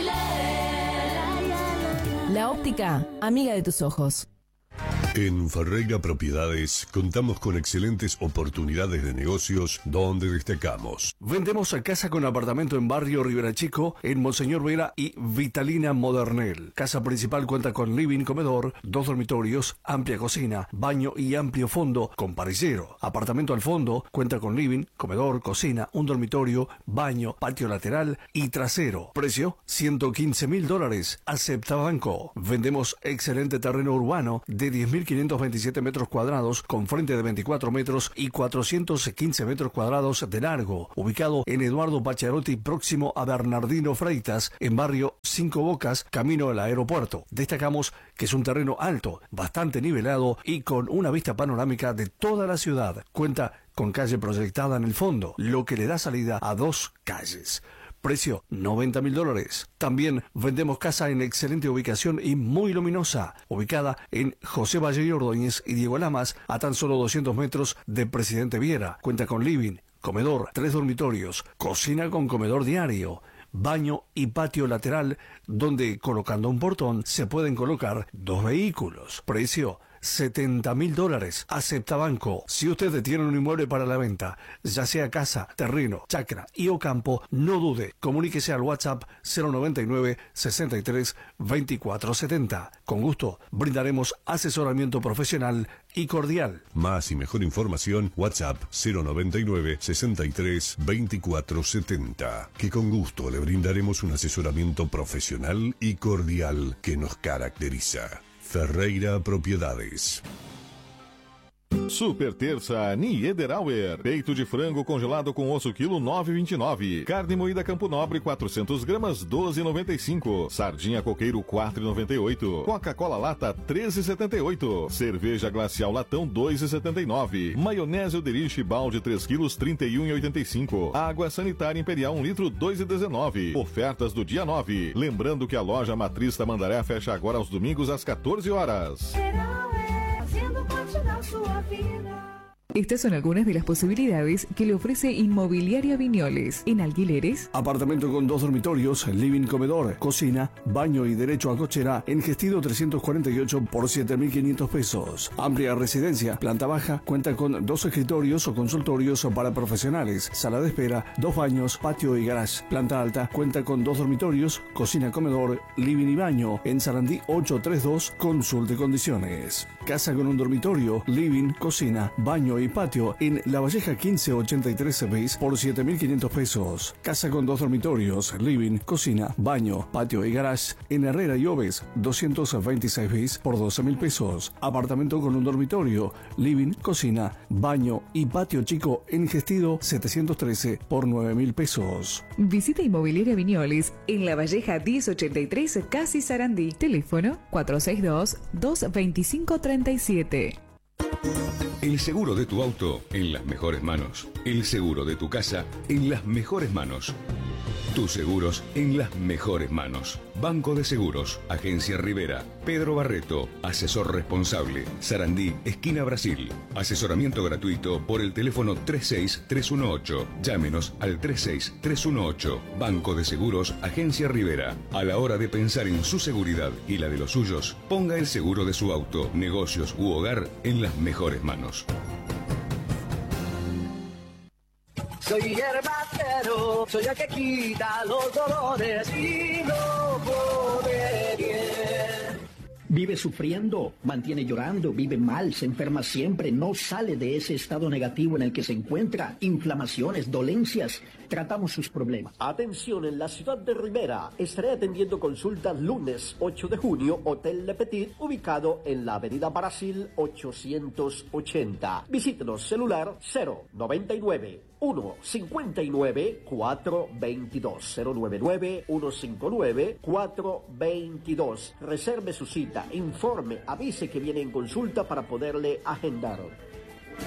La óptica, amiga de tus ojos. En Ferreira Propiedades contamos con excelentes oportunidades de negocios donde destacamos. Vendemos a casa con apartamento en barrio Rivera Chico, en Monseñor Vera y Vitalina Modernel. Casa principal cuenta con living, comedor, dos dormitorios, amplia cocina, baño y amplio fondo con parrillero. Apartamento al fondo cuenta con living, comedor, cocina, un dormitorio, baño, patio lateral y trasero. Precio ciento quince mil dólares. Acepta banco. Vendemos excelente terreno urbano de diez mil quinientos veintisiete metros cuadrados con frente de veinticuatro metros y cuatrocientos quince metros cuadrados de largo, ubicado en Eduardo Pacharotti, próximo a Bernardino Freitas, en barrio Cinco Bocas, camino al aeropuerto. Destacamos que es un terreno alto, bastante nivelado y con una vista panorámica de toda la ciudad. Cuenta con calle proyectada en el fondo, lo que le da salida a dos calles. Precio noventa mil dólares. También vendemos casa en excelente ubicación y muy luminosa, ubicada en José Valle y Ordóñez y Diego Lamas, a tan solo doscientos metros de Presidente Viera. Cuenta con living, comedor, tres dormitorios, cocina con comedor diario, baño y patio lateral, donde colocando un portón se pueden colocar dos vehículos. Precio setenta mil dólares. Acepta banco. Si usted tiene un inmueble para la venta, ya sea casa, terreno, chacra y o campo, no dude. Comuníquese al WhatsApp cero noventa y nueve, sesenta y tres, veinticuatro setenta. Con gusto brindaremos asesoramiento profesional y cordial. Más y mejor información, WhatsApp cero noventa y nueve, sesenta y tres, veinticuatro setenta. Que con gusto le brindaremos un asesoramiento profesional y cordial que nos caracteriza. Ferreira Propriedades. Super terça Niederauer. Peito de frango congelado com osso quilo nove e vinte e nove. Carne moída Campo Nobre quatrocentas gramas doze e noventa e cinco. Sardinha coqueiro quatro e noventa e oito. Coca-Cola lata treze e setenta e oito. Cerveja glacial latão dois e setenta e nove. Maionese Oderich balde três quilos trinta e um e oitenta e cinco. Água sanitária Imperial um litro dois e dezenove. Ofertas do dia nove. Lembrando que a loja Matriz Tamandaré fecha agora aos domingos às quatorze horas. Estas son algunas de las posibilidades que le ofrece Inmobiliaria Viñoles. En alquileres, apartamento con dos dormitorios, living, comedor, cocina, baño y derecho a cochera en Gestido trescientos cuarenta y ocho por siete mil quinientos pesos. Amplia residencia, planta baja, cuenta con dos escritorios o consultorios para profesionales, sala de espera, dos baños, patio y garage. Planta alta, cuenta con dos dormitorios, cocina, comedor, living y baño. En Sarandí ochocientos treinta y dos, consulte condiciones. Casa con un dormitorio, living, cocina, baño y patio en La Valleja quince ochenta y tres bis por siete mil quinientos pesos. Casa con dos dormitorios, living, cocina, baño, patio y garage en Herrera y Oves doscientos veintiséis bis por doce mil pesos. Apartamento con un dormitorio, living, cocina, baño y patio chico en Gestido setecientos trece por nueve mil pesos. Visita Inmobiliaria Viñoles en La Valleja diez ochenta y tres, Casi Sarandí. Teléfono cuatro seis dos, dos dos cinco, tres siete. El seguro de tu auto en las mejores manos. El seguro de tu casa en las mejores manos. Tus seguros en las mejores manos. Banco de Seguros, Agencia Rivera, Pedro Barreto, asesor responsable, Sarandí, esquina Brasil. Asesoramiento gratuito por el teléfono tres seis tres uno ocho. Llámenos al tres seis tres uno ocho. Banco de Seguros, Agencia Rivera. A la hora de pensar en su seguridad y la de los suyos, ponga el seguro de su auto, negocios u hogar en las mejores manos. Soy herbatero, soy el que quita los dolores y no pone bien. Vive sufriendo, mantiene llorando, vive mal, se enferma siempre, no sale de ese estado negativo en el que se encuentra, inflamaciones, dolencias. Tratamos sus problemas. Atención, en la ciudad de Rivera. Estaré atendiendo consultas lunes ocho de junio, Hotel Le Petit, ubicado en la avenida Brasil ochocientos ochenta. Visítenos, celular cero noventa y nueve, uno cincuenta y nueve, cuatro veintidós. cero noventa y nueve, uno cincuenta y nueve, cuatro veintidós. Reserve su cita, informe, avise que viene en consulta para poderle agendar.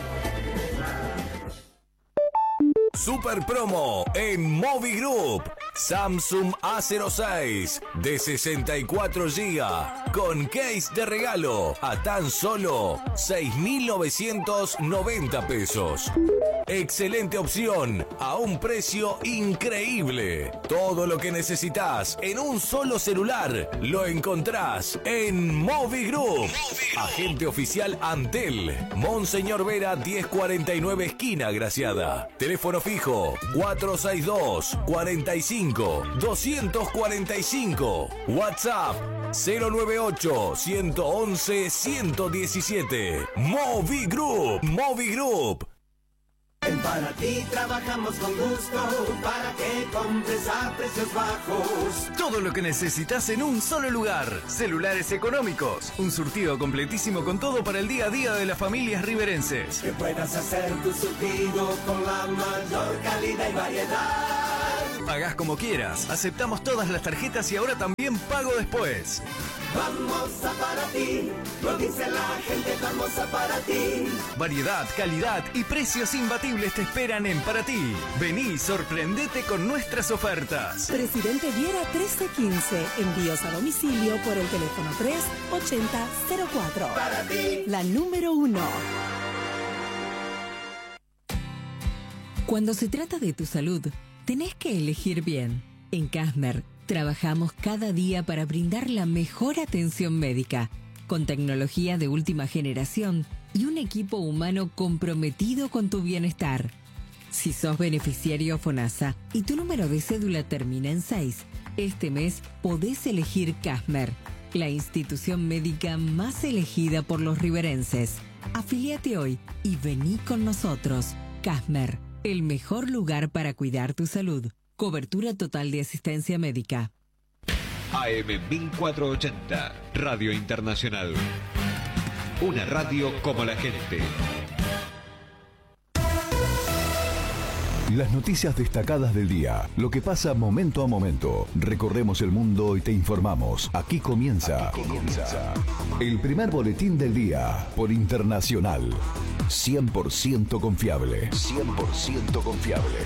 Super promo en Movi Group. Samsung A cero seis de sesenta y cuatro gigas con case de regalo a tan solo seis mil novecientos noventa pesos. Excelente opción a un precio increíble. Todo lo que necesitas en un solo celular lo encontrás en Movi Group. Agente oficial Antel, Monseñor Vera diez cuarenta y nueve esquina Graciada. Teléfono fijo cuatro seis dos, cuatro cinco, dos cuatro cinco. WhatsApp cero nueve ocho, uno once, ciento diecisiete. Movi Group. Movi Group. En Para Ti trabajamos con gusto para que compres a precios bajos. Todo lo que necesitas en un solo lugar. Celulares económicos. Un surtido completísimo con todo para el día a día de las familias riverenses. Que puedas hacer tu surtido con la mayor calidad y variedad. Pagás como quieras. Aceptamos todas las tarjetas y ahora también pago después. Vamos a Para Ti. Lo dice la gente, vamos a Para Ti. Variedad, calidad y precios imbatibles te esperan en Para Ti. Vení, sorprendete con nuestras ofertas. Presidente Viera trece quince. Envíos a domicilio por el teléfono tres ochenta cero cuatro. Para Ti. La número uno. Cuando se trata de tu salud, tenés que elegir bien. En Casmer trabajamos cada día para brindar la mejor atención médica, con tecnología de última generación y un equipo humano comprometido con tu bienestar. Si sos beneficiario FONASA y tu número de cédula termina en seis, este mes podés elegir Casmer, la institución médica más elegida por los riverenses. Afiliate hoy y vení con nosotros. Casmer, el mejor lugar para cuidar tu salud. Cobertura total de asistencia médica. A M mil cuatrocientos ochenta, Radio Internacional. Una radio como la gente. Las noticias destacadas del día, lo que pasa momento a momento. Recorremos el mundo y te informamos. Aquí comienza, Aquí comienza. el primer boletín del día por Internacional. cien por ciento confiable. cien por ciento confiable.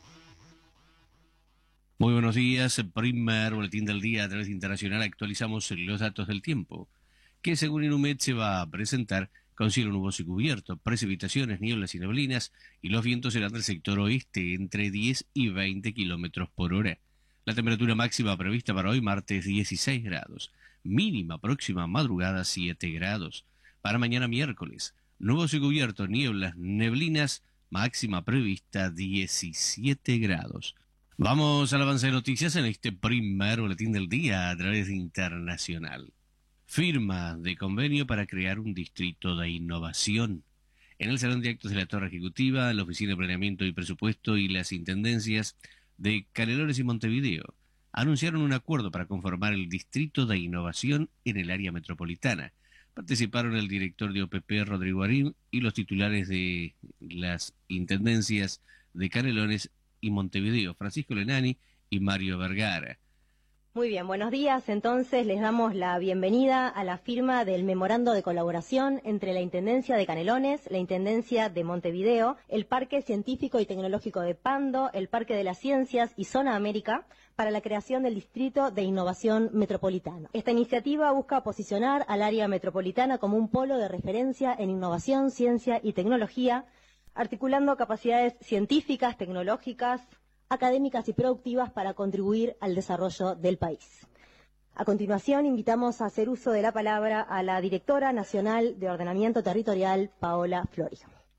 Muy buenos días, primer boletín del día a través de Internacional. Actualizamos los datos del tiempo, que según Inumet se va a presentar con cielo nuboso y cubierto, precipitaciones, nieblas y neblinas, y los vientos serán del sector oeste entre diez y veinte kilómetros por hora. La temperatura máxima prevista para hoy martes dieciséis grados, mínima próxima madrugada siete grados. Para mañana miércoles, nuboso y cubierto, nieblas, neblinas, máxima prevista diecisiete grados. Vamos al avance de noticias en este primer boletín del día a través de Internacional. Firma de convenio para crear un distrito de innovación. En el Salón de Actos de la Torre Ejecutiva, la Oficina de Planeamiento y Presupuesto y las Intendencias de Canelones y Montevideo anunciaron un acuerdo para conformar el distrito de innovación en el área metropolitana. Participaron el director de O P P, Rodrigo Arim, y los titulares de las Intendencias de Canelones y Montevideo, Francisco Lenani y Mario Vergara. Muy bien, buenos días. Entonces les damos la bienvenida a la firma del memorando de colaboración entre la Intendencia de Canelones, la Intendencia de Montevideo, el Parque Científico y Tecnológico de Pando, el Parque de las Ciencias y Zona América para la creación del Distrito de Innovación Metropolitano. Esta iniciativa busca posicionar al área metropolitana como un polo de referencia en innovación, ciencia y tecnología, articulando capacidades científicas, tecnológicas, académicas y productivas para contribuir al desarrollo del país. A continuación, invitamos a hacer uso de la palabra a la Directora Nacional de Ordenamiento Territorial, Paola Flori.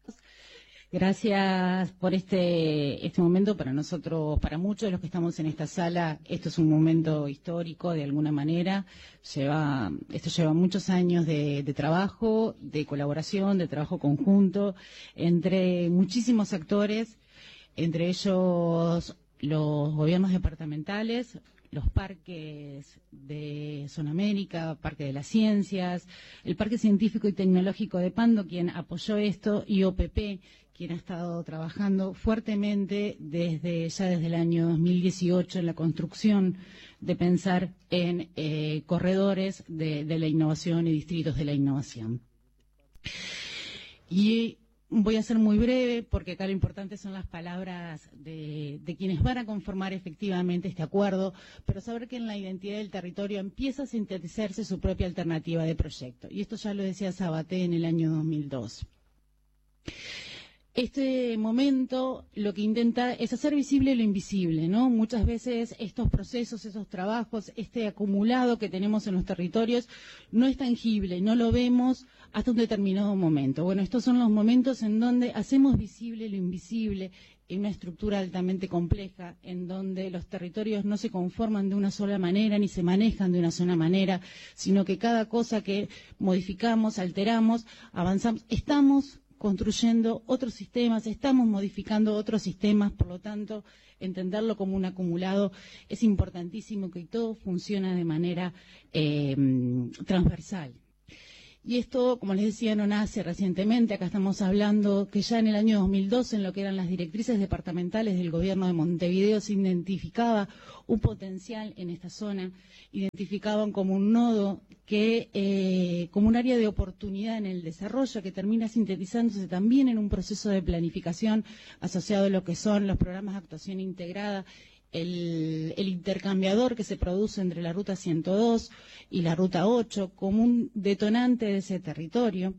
Gracias por este, este momento. Para nosotros, para muchos de los que estamos en esta sala, esto es un momento histórico de alguna manera. Lleva, esto lleva muchos años de, de trabajo, de colaboración, de trabajo conjunto entre muchísimos actores, entre ellos los gobiernos departamentales, los parques de Zona América, Parque de las Ciencias, el Parque Científico y Tecnológico de Pando, quien apoyó esto, y O P P, quien ha estado trabajando fuertemente desde ya desde el año dos mil dieciocho en la construcción de pensar en eh, corredores de, de la innovación y distritos de la innovación. Y voy a ser muy breve porque acá lo importante son las palabras de, de quienes van a conformar efectivamente este acuerdo, pero saber que en la identidad del territorio empieza a sintetizarse su propia alternativa de proyecto. Y esto ya lo decía Sabaté en el año dos mil dos. Este momento lo que intenta es hacer visible lo invisible, ¿no? Muchas veces estos procesos, esos trabajos, este acumulado que tenemos en los territorios no es tangible, no lo vemos hasta un determinado momento. Bueno, estos son los momentos en donde hacemos visible lo invisible en una estructura altamente compleja, en donde los territorios no se conforman de una sola manera ni se manejan de una sola manera, sino que cada cosa que modificamos, alteramos, avanzamos, estamos construyendo otros sistemas, estamos modificando otros sistemas, por lo tanto, entenderlo como un acumulado es importantísimo, que todo funciona de manera eh, transversal. Y esto, como les decía, no nace recientemente. Acá estamos hablando que ya en el año dos mil dos, en lo que eran las directrices departamentales del gobierno de Montevideo, se identificaba un potencial en esta zona, identificaban como un nodo, que eh, como un área de oportunidad en el desarrollo, que termina sintetizándose también en un proceso de planificación asociado a lo que son los programas de actuación integrada, El, el intercambiador que se produce entre la Ruta ciento dos y la Ruta ocho como un detonante de ese territorio.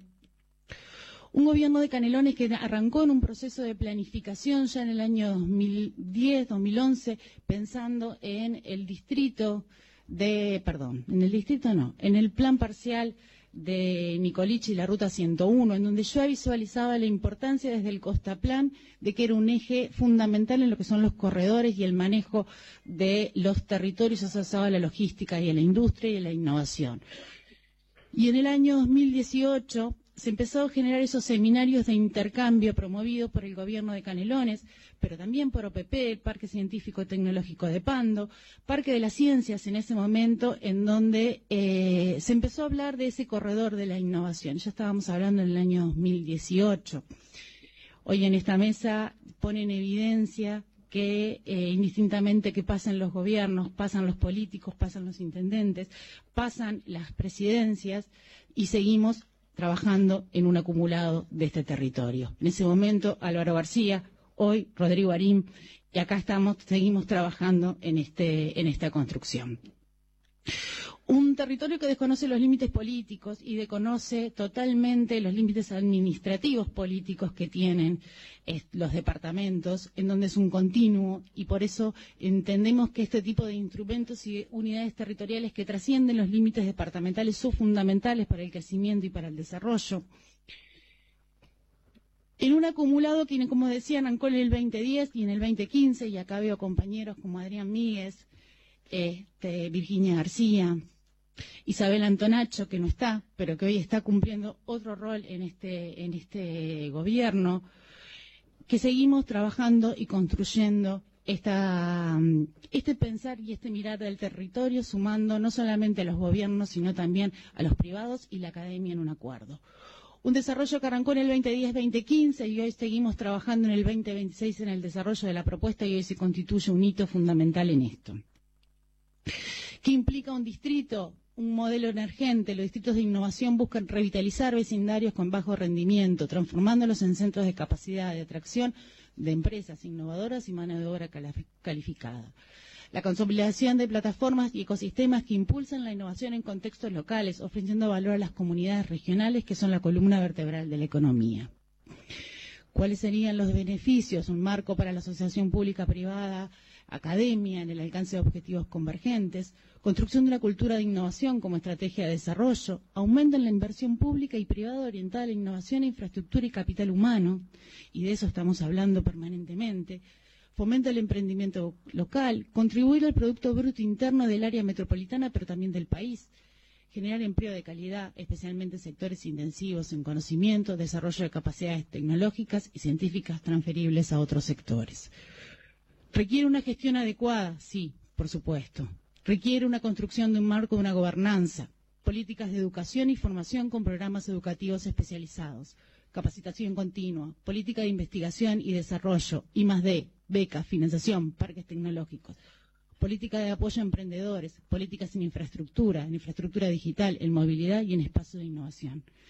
Un gobierno de Canelones que arrancó en un proceso de planificación ya en el año dos mil diez, dos mil once, pensando en el distrito de, perdón, en el distrito no, en el plan parcial de Nicoliche y la Ruta ciento uno, en donde yo visualizaba la importancia desde el Costaplan de que era un eje fundamental en lo que son los corredores y el manejo de los territorios asociados a la logística y a la industria y a la innovación. Y en el año dos mil dieciocho se empezó a generar esos seminarios de intercambio promovidos por el gobierno de Canelones, pero también por O P P, el Parque Científico Tecnológico de Pando, Parque de las Ciencias en ese momento, en donde eh, se empezó a hablar de ese corredor de la innovación. Ya estábamos hablando en el año dos mil dieciocho. Hoy en esta mesa pone en evidencia que eh, indistintamente que pasan los gobiernos, pasan los políticos, pasan los intendentes, pasan las presidencias y seguimos trabajando en un acumulado de este territorio. En ese momento, Álvaro García, hoy Rodrigo Arín, y acá estamos, seguimos trabajando en, este, en esta construcción. Un territorio que desconoce los límites políticos y desconoce totalmente los límites administrativos políticos que tienen eh, los departamentos, en donde es un continuo, y por eso entendemos que este tipo de instrumentos y unidades territoriales que trascienden los límites departamentales son fundamentales para el crecimiento y para el desarrollo. En un acumulado que, como decía, arrancó en el veinte diez y en el veinte quince, y acá veo compañeros como Adrián Míguez, este, Virginia García, Isabel Antonacho, que no está, pero que hoy está cumpliendo otro rol en este, en este gobierno, que seguimos trabajando y construyendo esta, este pensar y este mirar del territorio, sumando no solamente a los gobiernos, sino también a los privados y la academia en un acuerdo. Un desarrollo que arrancó en el veinte diez veinte quince y hoy seguimos trabajando en el veinte veintiséis en el desarrollo de la propuesta, y hoy se constituye un hito fundamental en esto. ¿Qué implica un distrito? Un modelo emergente. Los distritos de innovación buscan revitalizar vecindarios con bajo rendimiento, transformándolos en centros de capacidad de atracción de empresas innovadoras y mano de obra calificada. La consolidación de plataformas y ecosistemas que impulsan la innovación en contextos locales, ofreciendo valor a las comunidades regionales, que son la columna vertebral de la economía. ¿Cuáles serían los beneficios? Un marco para la asociación pública-privada, academia en el alcance de objetivos convergentes, construcción de una cultura de innovación como estrategia de desarrollo, aumento en la inversión pública y privada orientada a la innovación, infraestructura y capital humano, y de eso estamos hablando permanentemente, fomento del emprendimiento local, contribuir al Producto Bruto Interno del área metropolitana, pero también del país, generar empleo de calidad, especialmente en sectores intensivos en conocimiento, desarrollo de capacidades tecnológicas y científicas transferibles a otros sectores. ¿Requiere una gestión adecuada? Sí, por supuesto. Requiere una construcción de un marco de una gobernanza, políticas de educación y formación con programas educativos especializados, capacitación continua, política de investigación y desarrollo, I más D, becas, financiación, parques tecnológicos, política de apoyo a emprendedores, políticas en infraestructura, en infraestructura digital, en movilidad y en espacios de innovación.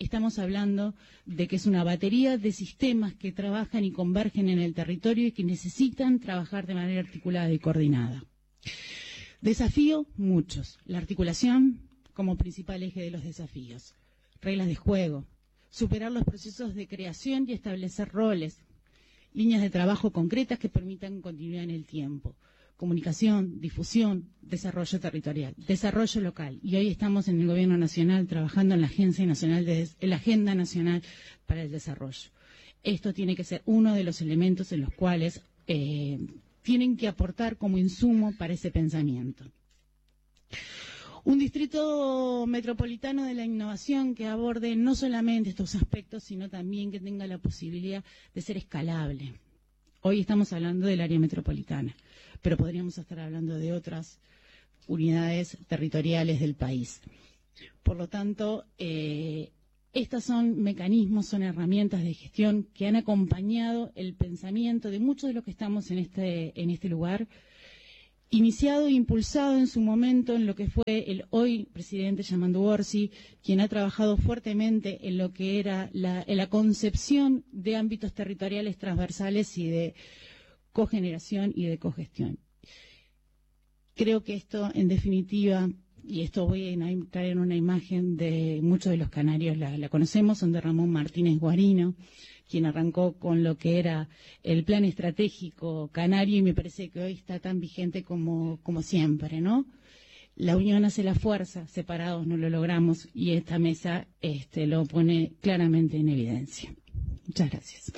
estamos hablando de que es una batería de sistemas que trabajan y convergen en el territorio y que necesitan trabajar de manera articulada y coordinada. Desafío, muchos. La articulación como principal eje de los desafíos. Reglas de juego. Superar los procesos de creación y establecer roles. Líneas de trabajo concretas que permitan continuidad en el tiempo. Comunicación, difusión, desarrollo territorial, desarrollo local. Y hoy estamos en el Gobierno Nacional trabajando en la Agencia Nacional de, en la Agenda Nacional para el Desarrollo. Esto tiene que ser uno de los elementos en los cuales eh, tienen que aportar como insumo para ese pensamiento. Un distrito metropolitano de la innovación que aborde no solamente estos aspectos, sino también que tenga la posibilidad de ser escalable. Hoy estamos hablando del área metropolitana, pero podríamos estar hablando de otras unidades territoriales del país. Por lo tanto, eh, estos son mecanismos, son herramientas de gestión que han acompañado el pensamiento de muchos de los que estamos en este, en este lugar, iniciado e impulsado en su momento en lo que fue el hoy presidente Yamandu Orsi, quien ha trabajado fuertemente en lo que era la, en la concepción de ámbitos territoriales transversales y de cogeneración y de cogestión. Creo que esto, en definitiva, y esto voy a traer una imagen de muchos de los canarios, la, la conocemos, son de Ramón Martínez Guarino, quien arrancó con lo que era el plan estratégico canario y me parece que hoy está tan vigente como, como siempre, ¿no? La unión hace la fuerza, separados no lo logramos y esta mesa este, lo pone claramente en evidencia. Muchas gracias.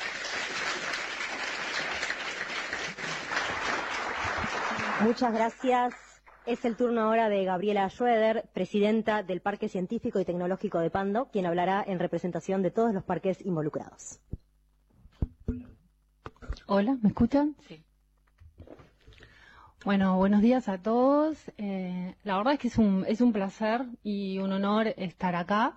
Muchas gracias. Es el turno ahora de Gabriela Schroeder, presidenta del Parque Científico y Tecnológico de Pando, quien hablará en representación de todos los parques involucrados. Hola, ¿me escuchan? Sí. Bueno, buenos días a todos. Eh, la verdad es que es un, es un placer y un honor estar acá.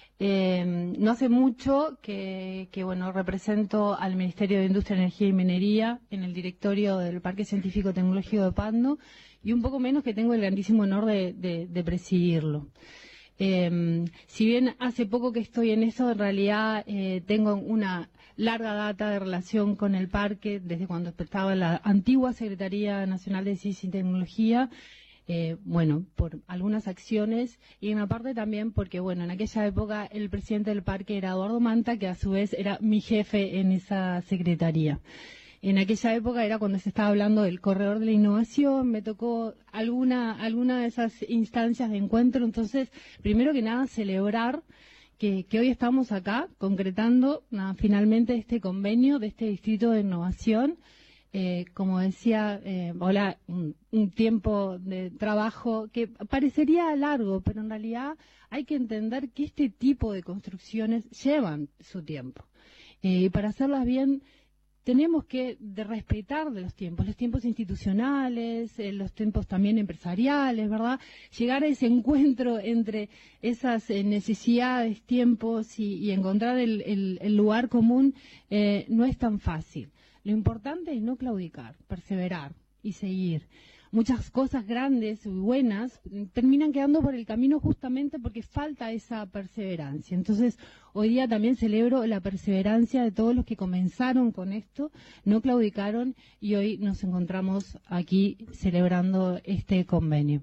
Eh, no hace mucho que, que, bueno, represento al Ministerio de Industria, Energía y Minería en el directorio del Parque Científico Tecnológico de Pando y un poco menos que tengo el grandísimo honor de, de, de presidirlo. Eh, si bien hace poco que estoy en eso, en realidad eh, tengo una larga data de relación con el parque desde cuando estaba en la antigua Secretaría Nacional de Ciencia y Tecnología. Eh, bueno, por algunas acciones y en una parte también porque, bueno, en aquella época el presidente del parque era Eduardo Manta, que a su vez era mi jefe en esa secretaría. En aquella época era cuando se estaba hablando del corredor de la innovación, me tocó alguna, alguna de esas instancias de encuentro, entonces, primero que nada, celebrar que, que hoy estamos acá concretando nada, finalmente este convenio de este distrito de innovación. Eh, como decía, eh, hola, un, un tiempo de trabajo que parecería largo, pero en realidad hay que entender que este tipo de construcciones llevan su tiempo. Eh, y para hacerlas bien, tenemos que de respetar de los tiempos, los tiempos institucionales, eh, los tiempos también empresariales, ¿verdad? Llegar a ese encuentro entre esas eh, necesidades, tiempos y, y encontrar el, el, el lugar común eh, no es tan fácil. Lo importante es no claudicar, perseverar y seguir. Muchas cosas grandes y buenas terminan quedando por el camino justamente porque falta esa perseverancia. Entonces, hoy día también celebro la perseverancia de todos los que comenzaron con esto, no claudicaron y hoy nos encontramos aquí celebrando este convenio.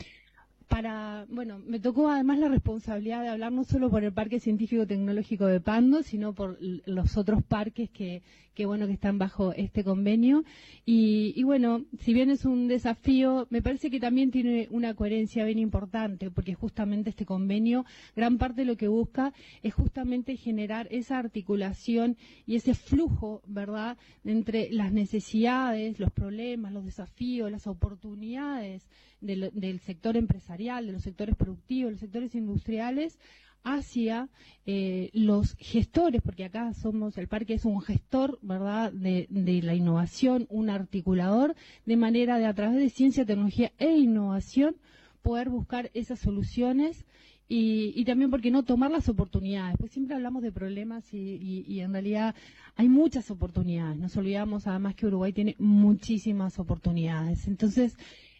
Para, bueno, me tocó además la responsabilidad de hablar no solo por el Parque Científico Tecnológico de Pando, sino por los otros parques que, que bueno, que están bajo este convenio. Y, y bueno, si bien es un desafío, me parece que también tiene una coherencia bien importante, porque justamente este convenio, gran parte de lo que busca es justamente generar esa articulación y ese flujo, ¿verdad?, entre las necesidades, los problemas, los desafíos, las oportunidades del, del sector empresarial, de los sectores productivos, de los sectores industriales, hacia eh, los gestores, porque acá somos, el parque es un gestor, ¿verdad?, de, de la innovación, un articulador, de manera de a través de ciencia, tecnología e innovación poder buscar esas soluciones y, y también, ¿por qué no?, tomar las oportunidades, pues siempre hablamos de problemas y, y, y en realidad hay muchas oportunidades, nos olvidamos además que Uruguay tiene muchísimas oportunidades, entonces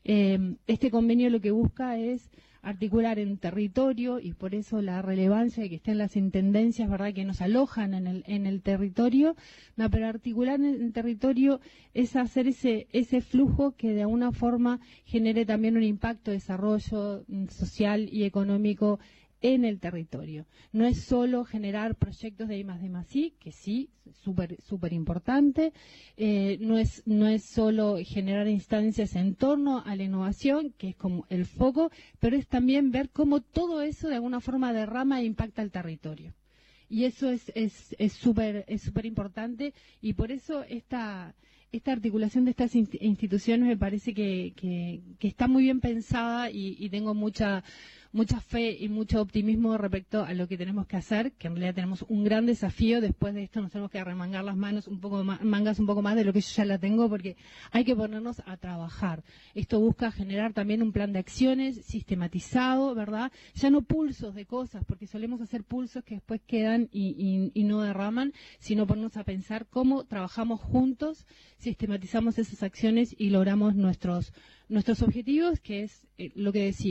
Eh, este convenio lo que busca es articular en territorio, y por eso la relevancia de que estén las intendencias, ¿verdad?, que nos alojan en el, en el territorio, no, pero articular en el territorio es hacer ese, ese flujo que de alguna forma genere también un impacto de desarrollo social y económico en el territorio. No es solo generar proyectos de I más D más I, que sí, súper súper importante, eh, no es no es solo generar instancias en torno a la innovación, que es como el foco, pero es también ver cómo todo eso de alguna forma derrama e impacta al territorio. Y eso es es es súper es súper importante, y por eso esta esta articulación de estas instituciones me parece que, que, que está muy bien pensada, y, y tengo mucha mucha fe y mucho optimismo respecto a lo que tenemos que hacer, que en realidad tenemos un gran desafío. Después de esto nos tenemos que arremangar las manos un poco más, mangas un poco más de lo que yo ya la tengo, porque hay que ponernos a trabajar. Esto busca generar también un plan de acciones sistematizado, ¿verdad? Ya no pulsos de cosas, porque solemos hacer pulsos que después quedan y, y, y no derraman, sino ponernos a pensar cómo trabajamos juntos, sistematizamos esas acciones y logramos nuestros nuestros objetivos, que es eh, lo que decía.